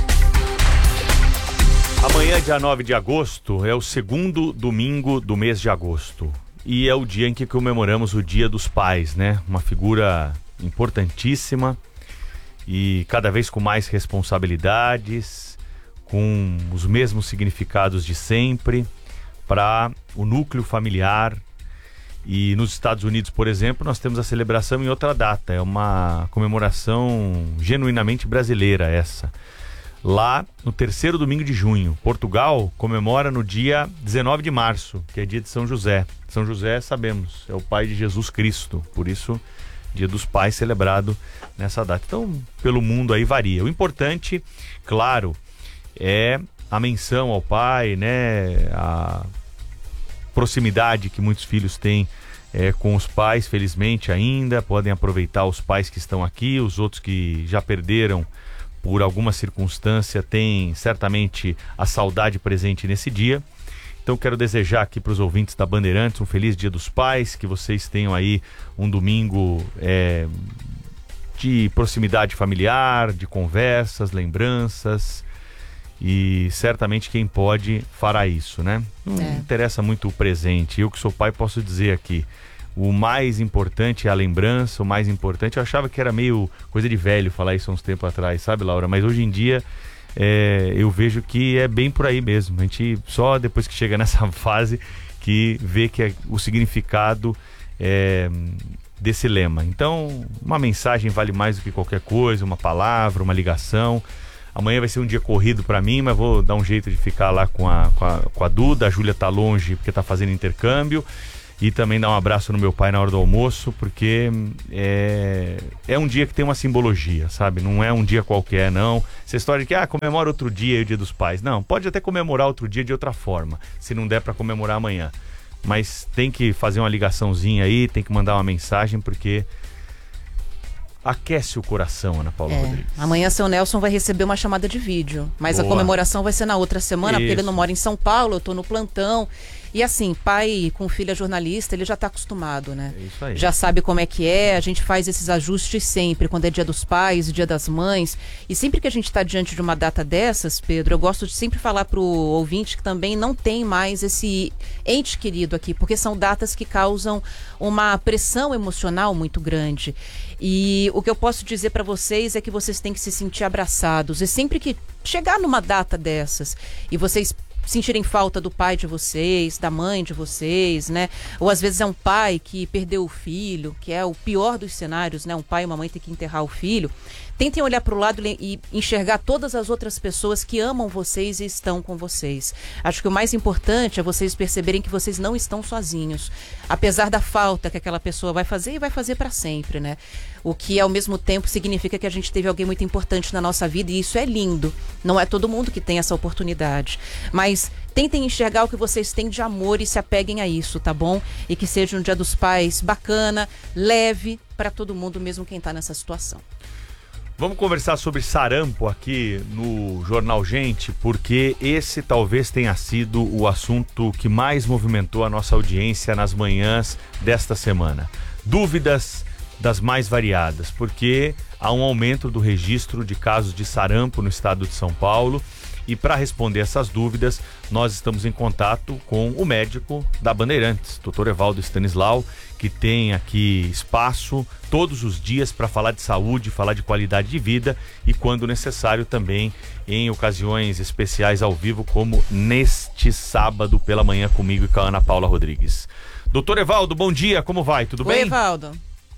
Amanhã, dia 9 de agosto, é o segundo domingo do mês de agosto. E é o dia em que comemoramos o Dia dos Pais, né? Uma figura importantíssima e cada vez com mais responsabilidades, com os mesmos significados de sempre para o núcleo familiar. E nos Estados Unidos, por exemplo, nós temos a celebração em outra data. É uma comemoração genuinamente brasileira essa. Lá no terceiro domingo de junho. Portugal comemora no dia 19 de março, que é dia de São José. São José, sabemos, é o pai de Jesus Cristo. Por isso, Dia dos Pais celebrado nessa data. Então, pelo mundo aí varia. O importante, claro, é a menção ao pai, né? A proximidade que muitos filhos têm com os pais, felizmente ainda. Podem aproveitar os pais que estão aqui, os outros que já perderam por alguma circunstância têm certamente a saudade presente nesse dia. Então quero desejar aqui para os ouvintes da Bandeirantes um feliz Dia dos Pais, que vocês tenham aí um domingo de proximidade familiar, de conversas, lembranças, e certamente quem pode fará isso, né? Não interessa muito o presente. Eu que sou pai posso dizer aqui, o mais importante é a lembrança, o mais importante... Eu achava que era meio coisa de velho falar isso há uns tempos atrás, sabe, Laura? Mas hoje em dia eu vejo que é bem por aí mesmo. A gente só depois que chega nessa fase que vê que o significado desse lema. Então, uma mensagem vale mais do que qualquer coisa, uma palavra, uma ligação. Amanhã vai ser um dia corrido para mim, mas vou dar um jeito de ficar lá com a Duda. A Júlia tá longe porque tá fazendo intercâmbio. E também dar um abraço no meu pai na hora do almoço, porque é um dia que tem uma simbologia, sabe? Não é um dia qualquer, não. Essa história de que comemora outro dia, o Dia dos Pais. Não, pode até comemorar outro dia de outra forma, se não der para comemorar amanhã. Mas tem que fazer uma ligaçãozinha aí, tem que mandar uma mensagem, porque aquece o coração, Ana Paula Rodrigues. Amanhã seu Nelson vai receber uma chamada de vídeo, mas Boa. A comemoração vai ser na outra semana, porque ele não mora em São Paulo, eu tô no plantão. E assim, pai com filha jornalista, ele já tá acostumado, né? É isso aí. Já sabe como é que é, a gente faz esses ajustes sempre, quando é dia dos pais, dia das mães. E sempre que a gente tá diante de uma data dessas, Pedro, eu gosto de sempre falar pro ouvinte que também não tem mais esse ente querido aqui, porque são datas que causam uma pressão emocional muito grande. E o que eu posso dizer para vocês é que vocês têm que se sentir abraçados. E sempre que chegar numa data dessas e vocês sentirem falta do pai de vocês, da mãe de vocês, né? Ou às vezes é um pai que perdeu o filho, que é o pior dos cenários, né? Um pai e uma mãe tem que enterrar o filho. Tentem olhar para o lado e enxergar todas as outras pessoas que amam vocês e estão com vocês. Acho que o mais importante é vocês perceberem que vocês não estão sozinhos. Apesar da falta que aquela pessoa vai fazer e vai fazer para sempre, né? O que ao mesmo tempo significa que a gente teve alguém muito importante na nossa vida e isso é lindo. Não é todo mundo que tem essa oportunidade. Mas tentem enxergar o que vocês têm de amor e se apeguem a isso, tá bom? E que seja um Dia dos Pais bacana, leve para todo mundo, mesmo quem está nessa situação. Vamos conversar sobre sarampo aqui no Jornal Gente, porque esse talvez tenha sido o assunto que mais movimentou a nossa audiência nas manhãs desta semana. Dúvidas das mais variadas, porque há um aumento do registro de casos de sarampo no estado de São Paulo. E para responder essas dúvidas, nós estamos em contato com o médico da Bandeirantes, Dr. Evaldo Stanislau, que tem aqui espaço todos os dias para falar de saúde, falar de qualidade de vida e, quando necessário, também em ocasiões especiais ao vivo, como neste sábado pela manhã comigo e com a Ana Paula Rodrigues. Doutor Evaldo, bom dia, como vai? Tudo bem? Oi, Evaldo.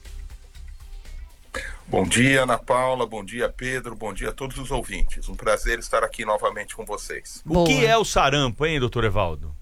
Bom dia, Ana Paula, bom dia, Pedro, bom dia a todos os ouvintes. Um prazer estar aqui novamente com vocês. O que é o sarampo, hein, doutor Evaldo?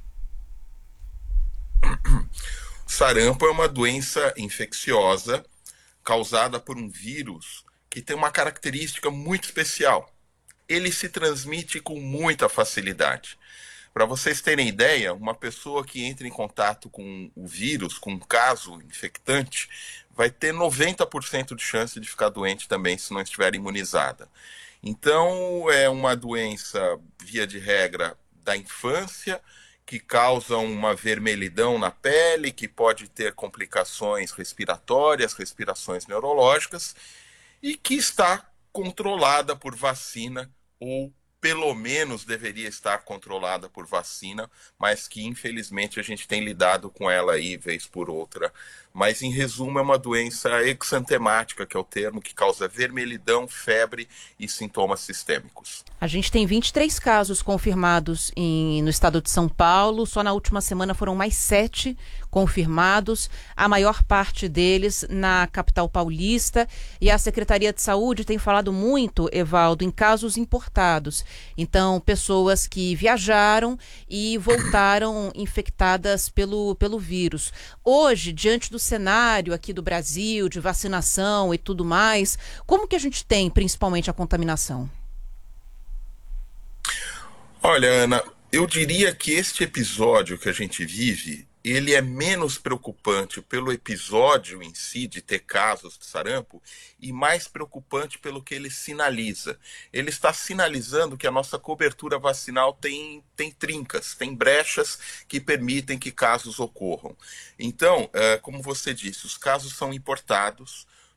Sarampo é uma doença infecciosa causada por um vírus que tem uma característica muito especial. Ele se transmite com muita facilidade. Para vocês terem ideia, uma pessoa que entra em contato com o vírus, com um caso infectante, vai ter 90% de chance de ficar doente também se não estiver imunizada. Então, é uma doença, via de regra, da infância, que causa uma vermelhidão na pele, que pode ter complicações respiratórias, respirações neurológicas, e que está controlada por vacina, ou pelo menos deveria estar controlada por vacina, mas que infelizmente a gente tem lidado com ela aí vez por outra. Mas em resumo é uma doença exantemática, que é o termo, que causa vermelhidão, febre e sintomas sistêmicos. A gente tem 23 casos confirmados no estado de São Paulo, só na última semana foram mais 7 confirmados, a maior parte deles na capital paulista, e a Secretaria de Saúde tem falado muito, Evaldo, em casos importados. Então, pessoas que viajaram e voltaram infectadas pelo vírus. Hoje, diante do cenário aqui do Brasil, de vacinação e tudo mais, como que a gente tem principalmente a contaminação? Olha, Ana, eu diria que este episódio que a gente vive, ele é menos preocupante pelo episódio em si de ter casos de sarampo e mais preocupante pelo que ele sinaliza. Ele está sinalizando que a nossa cobertura vacinal tem trincas, tem brechas que permitem que casos ocorram. Então, como você disse, os casos são importados,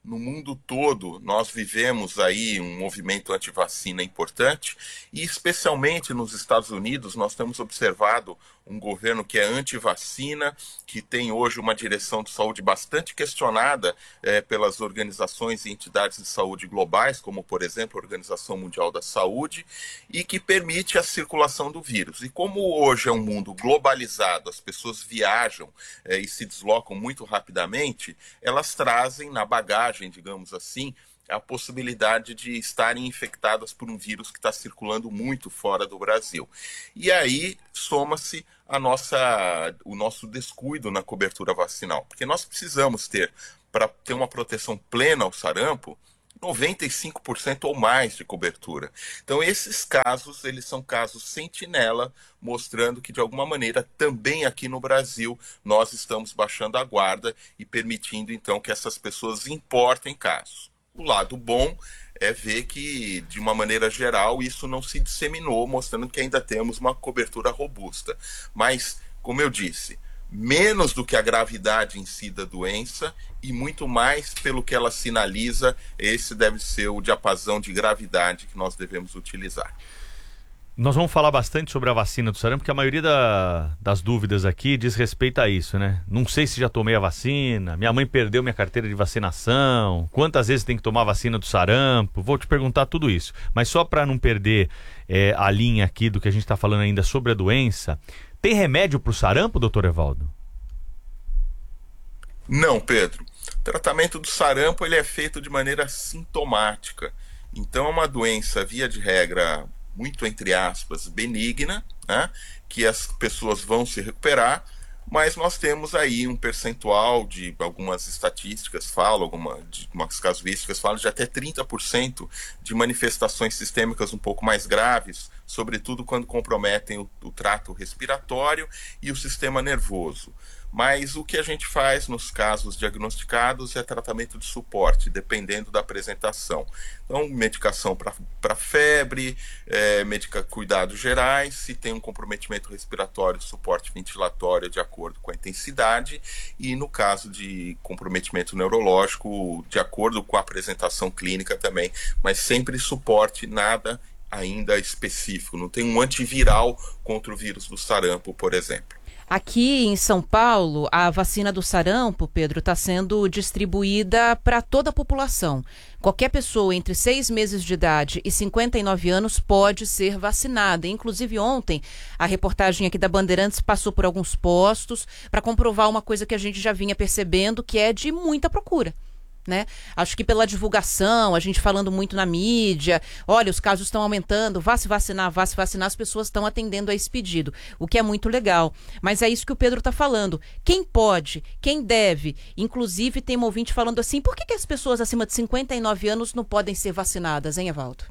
no mundo todo nós vivemos aí um movimento anti-vacina importante e especialmente nos Estados Unidos nós temos observado um governo que é anti-vacina, que tem hoje uma direção de saúde bastante questionada pelas organizações e entidades de saúde globais, como por exemplo a Organização Mundial da Saúde, e que permite a circulação do vírus. E como hoje é um mundo globalizado, as pessoas viajam e se deslocam muito rapidamente, elas trazem na bagagem, digamos assim, a possibilidade de estarem infectadas por um vírus que está circulando muito fora do Brasil. E aí soma-se o nosso descuido na cobertura vacinal, porque nós precisamos ter, para ter uma proteção plena ao sarampo, 95% ou mais de cobertura. Então esses casos, eles são casos sentinela, mostrando que de alguma maneira também aqui no Brasil nós estamos baixando a guarda e permitindo então que essas pessoas importem casos. O lado bom é ver que, de uma maneira geral, isso não se disseminou, mostrando que ainda temos uma cobertura robusta. Mas, como eu disse, menos do que a gravidade em si da doença e muito mais pelo que ela sinaliza, esse deve ser o diapasão de gravidade que nós devemos utilizar. Nós vamos falar bastante sobre a vacina do sarampo, porque a maioria das dúvidas aqui diz respeito a isso, né? Não sei se já tomei a vacina, minha mãe perdeu minha carteira de vacinação, quantas vezes tem que tomar a vacina do sarampo, vou te perguntar tudo isso. Mas só para não perder a linha aqui do que a gente está falando ainda sobre a doença, tem remédio para o sarampo, doutor Evaldo? Não, Pedro. O tratamento do sarampo ele é feito de maneira sintomática. Então é uma doença, via de regra, muito, entre aspas, benigna, né, que as pessoas vão se recuperar, mas nós temos aí um percentual de algumas estatísticas falam, algumas casuísticas falam de até 30% de manifestações sistêmicas um pouco mais graves, sobretudo quando comprometem o trato respiratório e o sistema nervoso. Mas o que a gente faz nos casos diagnosticados é tratamento de suporte, dependendo da apresentação. Então, medicação para febre, cuidados gerais, se tem um comprometimento respiratório, suporte ventilatório de acordo com a intensidade, e no caso de comprometimento neurológico, de acordo com a apresentação clínica também, mas sempre suporte, nada ainda específico. Não tem um antiviral contra o vírus do sarampo, por exemplo. Aqui em São Paulo, a vacina do sarampo, Pedro, está sendo distribuída para toda a população. Qualquer pessoa entre 6 meses de idade e 59 anos pode ser vacinada. Inclusive ontem, a reportagem aqui da Bandeirantes passou por alguns postos para comprovar uma coisa que a gente já vinha percebendo, que é de muita procura. Né? Acho que pela divulgação, a gente falando muito na mídia, olha, os casos estão aumentando, vá se vacinar, as pessoas estão atendendo a esse pedido, o que é muito legal. Mas é isso que o Pedro está falando. Quem pode, quem deve, inclusive tem um ouvinte falando assim, por que as pessoas acima de 59 anos não podem ser vacinadas, hein, Evaldo?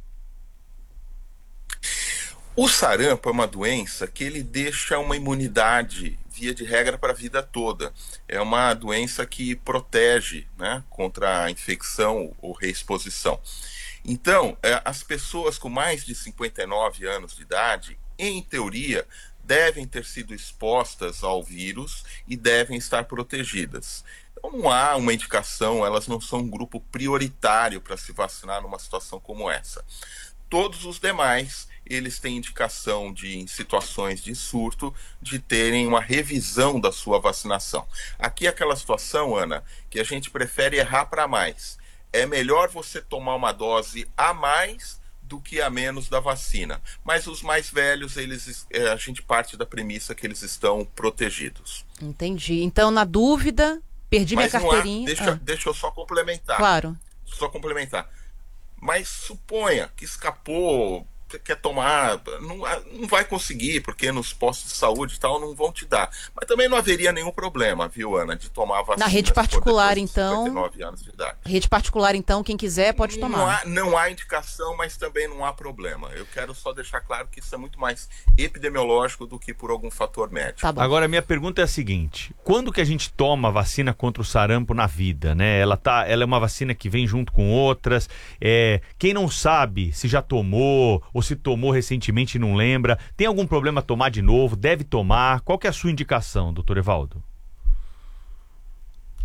O sarampo é uma doença que ele deixa uma imunidade via de regra para a vida toda. É uma doença que protege, né, contra a infecção ou reexposição. Então, as pessoas com mais de 59 anos de idade, em teoria, devem ter sido expostas ao vírus e devem estar protegidas. Então, não há uma indicação, elas não são um grupo prioritário para se vacinar numa situação como essa. Todos os demais, eles têm indicação de, em situações de surto, de terem uma revisão da sua vacinação. Aqui é aquela situação, Ana, que a gente prefere errar para mais. É melhor você tomar uma dose a mais do que a menos da vacina. Mas os mais velhos, a gente parte da premissa que eles estão protegidos. Entendi. Então, na dúvida, perdi minha carteirinha. Deixa eu só complementar. Claro. Só complementar. Mas suponha que escapou, quer tomar, não vai conseguir, porque nos postos de saúde e tal não vão te dar. Mas também não haveria nenhum problema, viu, Ana, de tomar a vacina. Na rede particular, então. 59 anos de idade. Rede particular, então, quem quiser pode tomar. Não há indicação, mas também não há problema. Eu quero só deixar claro que isso é muito mais epidemiológico do que por algum fator médico. Tá bom. Agora, minha pergunta é a seguinte: quando que a gente toma a vacina contra o sarampo na vida, né? Ela é uma vacina que vem junto com outras. Quem não sabe se já tomou ou se tomou recentemente e não lembra, tem algum problema tomar de novo? Deve tomar? Qual que é a sua indicação, doutor Evaldo?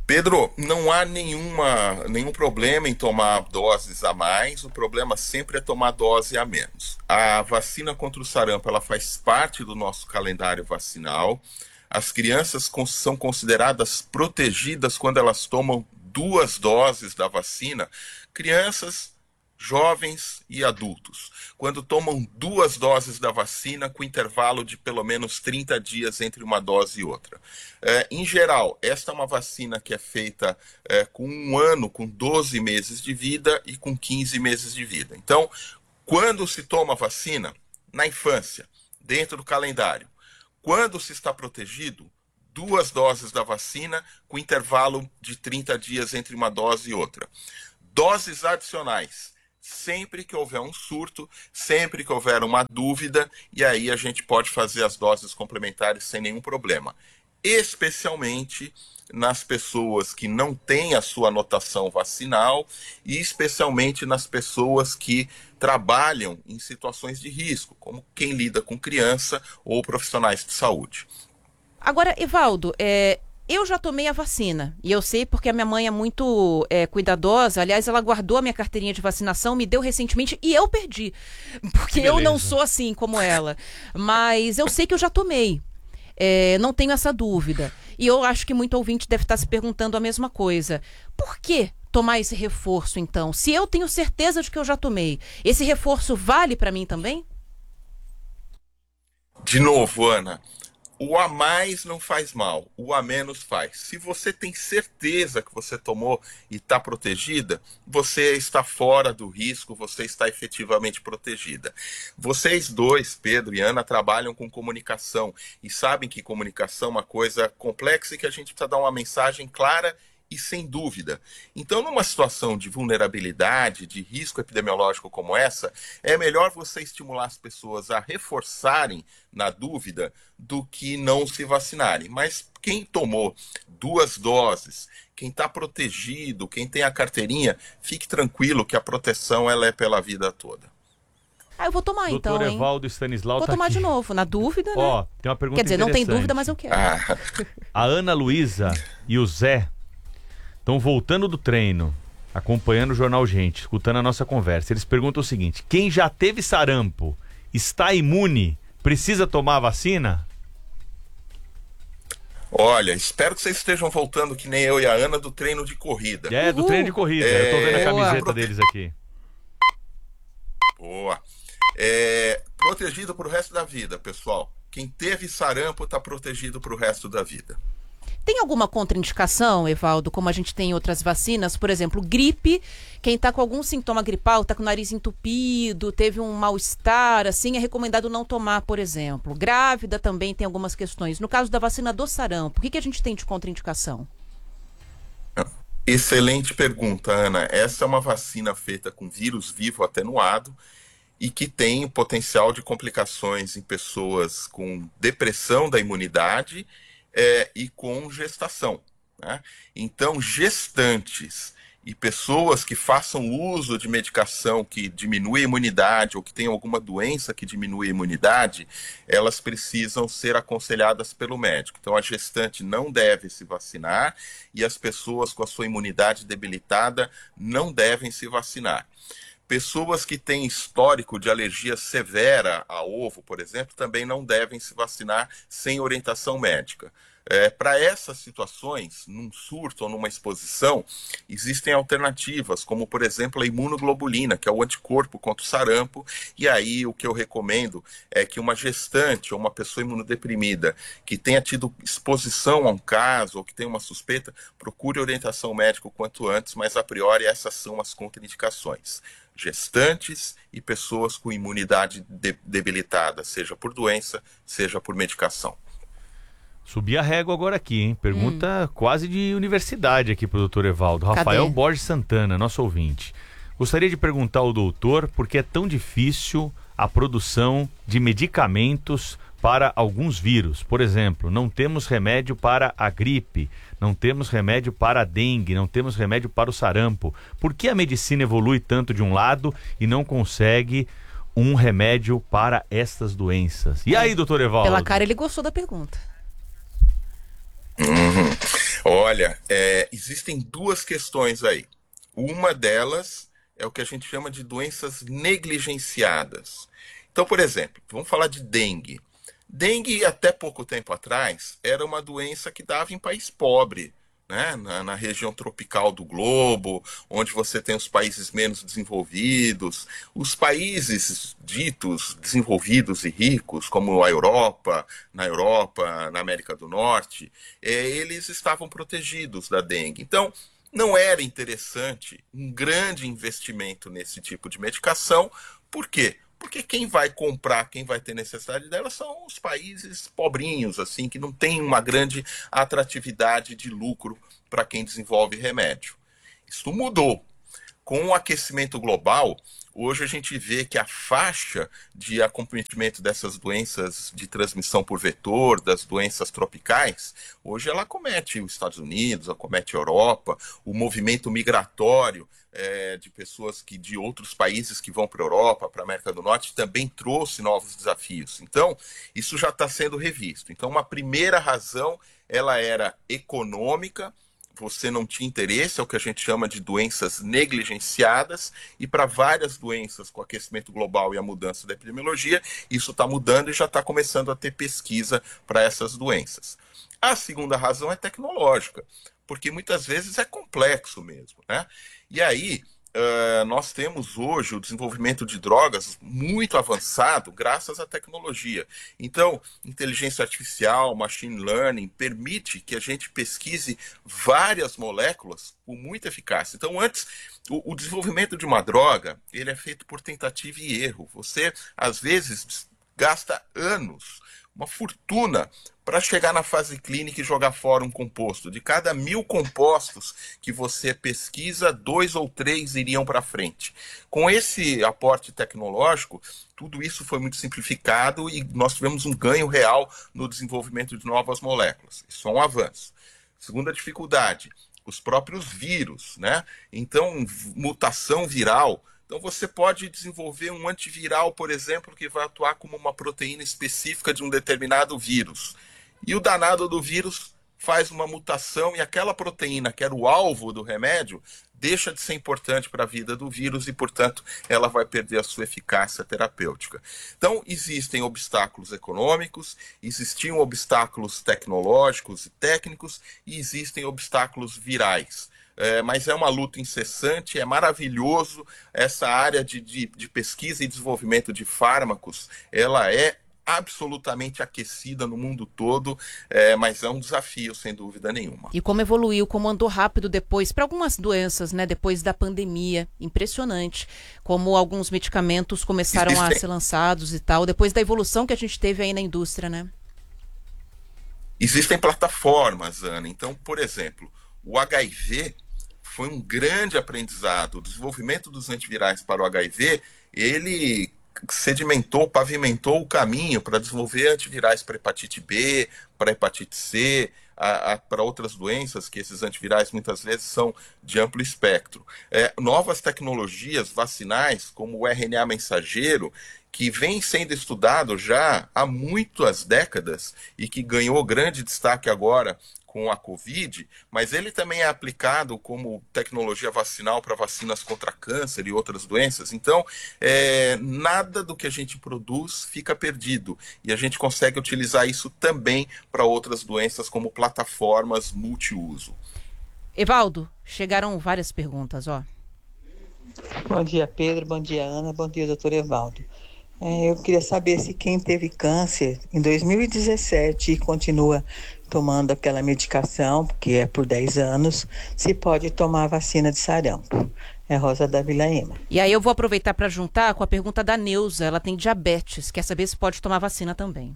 Pedro, não há nenhum problema em tomar doses a mais, o problema sempre é tomar dose a menos. A vacina contra o sarampo, ela faz parte do nosso calendário vacinal. As crianças são consideradas protegidas quando elas tomam 2 doses da vacina. Crianças, jovens e adultos, quando tomam 2 doses da vacina com intervalo de pelo menos 30 dias entre uma dose e outra. Em geral, esta é uma vacina que é feita com 1 ano, com 12 meses de vida e com 15 meses de vida. Então, quando se toma vacina? Na infância, dentro do calendário. Quando se está protegido? 2 doses da vacina com intervalo de 30 dias entre uma dose e outra. Doses adicionais. Sempre que houver um surto, sempre que houver uma dúvida, e aí a gente pode fazer as doses complementares sem nenhum problema. Especialmente nas pessoas que não têm a sua anotação vacinal e especialmente nas pessoas que trabalham em situações de risco, como quem lida com criança ou profissionais de saúde. Agora, Evaldo, eu já tomei a vacina, e eu sei porque a minha mãe é muito cuidadosa. Aliás, ela guardou a minha carteirinha de vacinação, me deu recentemente, e eu perdi, porque eu não sou assim como ela. Mas eu sei que eu já tomei, não tenho essa dúvida. E eu acho que muito ouvinte deve estar se perguntando a mesma coisa. Por que tomar esse reforço, então? Se eu tenho certeza de que eu já tomei, esse reforço vale para mim também? De novo, Ana, o a mais não faz mal, o a menos faz. Se você tem certeza que você tomou e está protegida, você está fora do risco, você está efetivamente protegida. Vocês dois, Pedro e Ana, trabalham com comunicação e sabem que comunicação é uma coisa complexa e que a gente precisa dar uma mensagem clara e sem dúvida. Então, numa situação de vulnerabilidade, de risco epidemiológico como essa, é melhor você estimular as pessoas a reforçarem na dúvida do que não se vacinarem. Mas quem tomou 2 doses, quem está protegido, quem tem a carteirinha, fique tranquilo que a proteção ela é pela vida toda. Eu vou tomar então, hein? Doutor Evaldo Stanislau vou tomar aqui de novo, na dúvida, né? Ó, tem uma pergunta Quer dizer, não tem interessante. dúvida, mas eu quero. A Ana Luísa e o Zé estão voltando do treino, acompanhando o Jornal Gente, escutando a nossa conversa. Eles perguntam o seguinte: quem já teve sarampo, está imune, precisa tomar a vacina? Olha, espero que vocês estejam voltando, que nem eu e a Ana, do treino de corrida. Do treino de corrida. Eu tô vendo a camiseta deles aqui. Boa. Protegido pro resto da vida, pessoal. Quem teve sarampo está protegido pro resto da vida. Tem alguma contraindicação, Evaldo, como a gente tem em outras vacinas? Por exemplo, gripe, quem está com algum sintoma gripal, está com o nariz entupido, teve um mal-estar, assim, é recomendado não tomar, por exemplo. Grávida também tem algumas questões. No caso da vacina do sarampo, o que a gente tem de contraindicação? Excelente pergunta, Ana. Essa é uma vacina feita com vírus vivo atenuado e que tem o potencial de complicações em pessoas com depressão da imunidade e com gestação, né? Então, gestantes e pessoas que façam uso de medicação que diminui a imunidade ou que tenham alguma doença que diminui a imunidade, elas precisam ser aconselhadas pelo médico. Então, a gestante não deve se vacinar e as pessoas com a sua imunidade debilitada não devem se vacinar. Pessoas que têm histórico de alergia severa a ovo, por exemplo, também não devem se vacinar sem orientação médica. Para essas situações, num surto ou numa exposição, existem alternativas, como, por exemplo, a imunoglobulina, que é o anticorpo contra o sarampo, e aí o que eu recomendo é que uma gestante ou uma pessoa imunodeprimida que tenha tido exposição a um caso ou que tenha uma suspeita, procure orientação médica o quanto antes, mas a priori essas são as contraindicações. Gestantes e pessoas com imunidade debilitada, seja por doença, seja por medicação. Subi a régua agora aqui, hein? Pergunta quase de universidade aqui pro doutor Evaldo. Rafael Borges Santana, nosso ouvinte. Gostaria de perguntar ao doutor por que é tão difícil a produção de medicamentos para alguns vírus. Por exemplo, não temos remédio para a gripe, não temos remédio para a dengue, não temos remédio para o sarampo. Por que a medicina evolui tanto de um lado e não consegue um remédio para estas doenças? E aí, doutor Evaldo? Pela cara, ele gostou da pergunta. Olha, existem duas questões aí. Uma delas é o que a gente chama de doenças negligenciadas. Então, por exemplo, vamos falar de dengue. Dengue, até pouco tempo atrás, era uma doença que dava em país pobre, né? Na região tropical do globo, onde você tem os países menos desenvolvidos. Os países ditos desenvolvidos e ricos, como a Europa, na América do Norte, eles estavam protegidos da dengue. Então, não era interessante um grande investimento nesse tipo de medicação. Por quê? Porque quem vai comprar, quem vai ter necessidade dela são os países pobrinhos, assim, que não tem uma grande atratividade de lucro para quem desenvolve remédio. Isso mudou. Com o aquecimento global, hoje a gente vê que a faixa de acometimento dessas doenças de transmissão por vetor, das doenças tropicais, hoje ela acomete os Estados Unidos, acomete a Europa, o movimento migratório de pessoas de outros países que vão para a Europa, para a América do Norte, também trouxe novos desafios. Então, isso já está sendo revisto. Então, uma primeira razão, ela era econômica. Você não tinha interesse, é o que a gente chama de doenças negligenciadas, e para várias doenças com aquecimento global e a mudança da epidemiologia, isso está mudando e já está começando a ter pesquisa para essas doenças. A segunda razão é tecnológica, porque muitas vezes é complexo mesmo, né? E aí, nós temos hoje o desenvolvimento de drogas muito avançado graças à tecnologia. Então, inteligência artificial, machine learning, permite que a gente pesquise várias moléculas com muita eficácia. Então, antes, o desenvolvimento de uma droga, ele é feito por tentativa e erro. Você, às vezes, gasta anos, uma fortuna, para chegar na fase clínica e jogar fora um composto. De cada 1000 compostos que você pesquisa, 2 ou 3 iriam para frente. Com esse aporte tecnológico, tudo isso foi muito simplificado e nós tivemos um ganho real no desenvolvimento de novas moléculas. Isso é um avanço. Segunda dificuldade, os próprios vírus, né? Então, mutação viral. Então você pode desenvolver um antiviral, por exemplo, que vai atuar como uma proteína específica de um determinado vírus. E o danado do vírus faz uma mutação e aquela proteína, que era o alvo do remédio, deixa de ser importante para a vida do vírus e, portanto, ela vai perder a sua eficácia terapêutica. Então, existem obstáculos econômicos, existiam obstáculos tecnológicos e técnicos e existem obstáculos virais. Mas é uma luta incessante, é maravilhoso. Essa área de pesquisa e desenvolvimento de fármacos, ela é absolutamente aquecida no mundo todo, mas é um desafio, sem dúvida nenhuma. E como evoluiu, como andou rápido depois, para algumas doenças, né, depois da pandemia, impressionante, como alguns medicamentos começaram a ser lançados e tal, depois da evolução que a gente teve aí na indústria, né? Existem plataformas, Ana. Então, por exemplo, o HIV foi um grande aprendizado. O desenvolvimento dos antivirais para o HIV, ele sedimentou, pavimentou o caminho para desenvolver antivirais para hepatite B, para hepatite C, para outras doenças, que esses antivirais muitas vezes são de amplo espectro. Novas tecnologias vacinais, como o RNA mensageiro, que vem sendo estudado já há muitas décadas e que ganhou grande destaque agora com a Covid, mas ele também é aplicado como tecnologia vacinal para vacinas contra câncer e outras doenças. Então, nada do que a gente produz fica perdido. E a gente consegue utilizar isso também para outras doenças, como plataformas multiuso. Evaldo, chegaram várias perguntas, ó. Bom dia, Pedro. Bom dia, Ana. Bom dia, doutor Evaldo. Eu queria saber se quem teve câncer em 2017 e continua tomando aquela medicação, que é por 10 anos, se pode tomar a vacina de sarampo. É Rosa da Vila Ema. E aí eu vou aproveitar para juntar com a pergunta da Neuza. Ela tem diabetes, quer saber se pode tomar vacina também.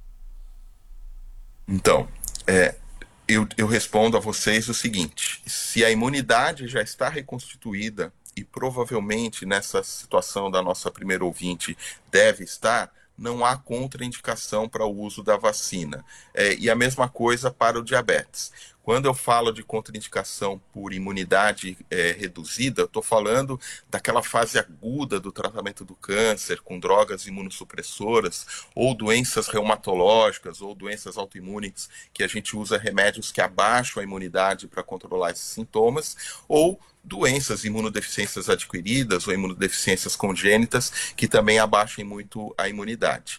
Então, eu respondo a vocês o seguinte: se a imunidade já está reconstituída, e provavelmente nessa situação da nossa primeira ouvinte deve estar, não há contraindicação para o uso da vacina. E a mesma coisa para o diabetes. Quando eu falo de contraindicação por imunidade reduzida, eu estou falando daquela fase aguda do tratamento do câncer, com drogas imunossupressoras, ou doenças reumatológicas, ou doenças autoimunes, que a gente usa remédios que abaixam a imunidade para controlar esses sintomas, ou doenças, imunodeficiências adquiridas ou imunodeficiências congênitas, que também abaixem muito a imunidade.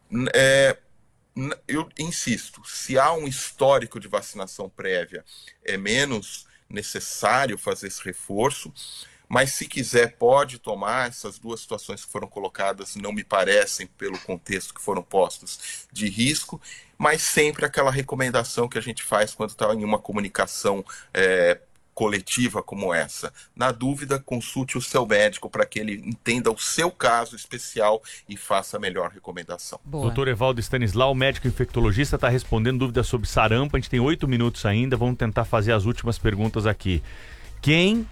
Eu insisto, se há um histórico de vacinação prévia, é menos necessário fazer esse reforço, mas se quiser pode tomar. Essas duas situações que foram colocadas não me parecem, pelo contexto que foram postos, de risco, mas sempre aquela recomendação que a gente faz quando está em uma comunicação coletiva como essa. Na dúvida, consulte o seu médico para que ele entenda o seu caso especial e faça a melhor recomendação. Dr. Evaldo Stanislau, médico infectologista, está respondendo dúvidas sobre sarampo. A gente tem 8 minutos ainda, vamos tentar fazer as últimas perguntas aqui. Quem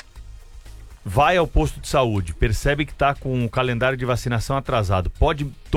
vai ao posto de saúde, percebe que está com o calendário de vacinação atrasado, pode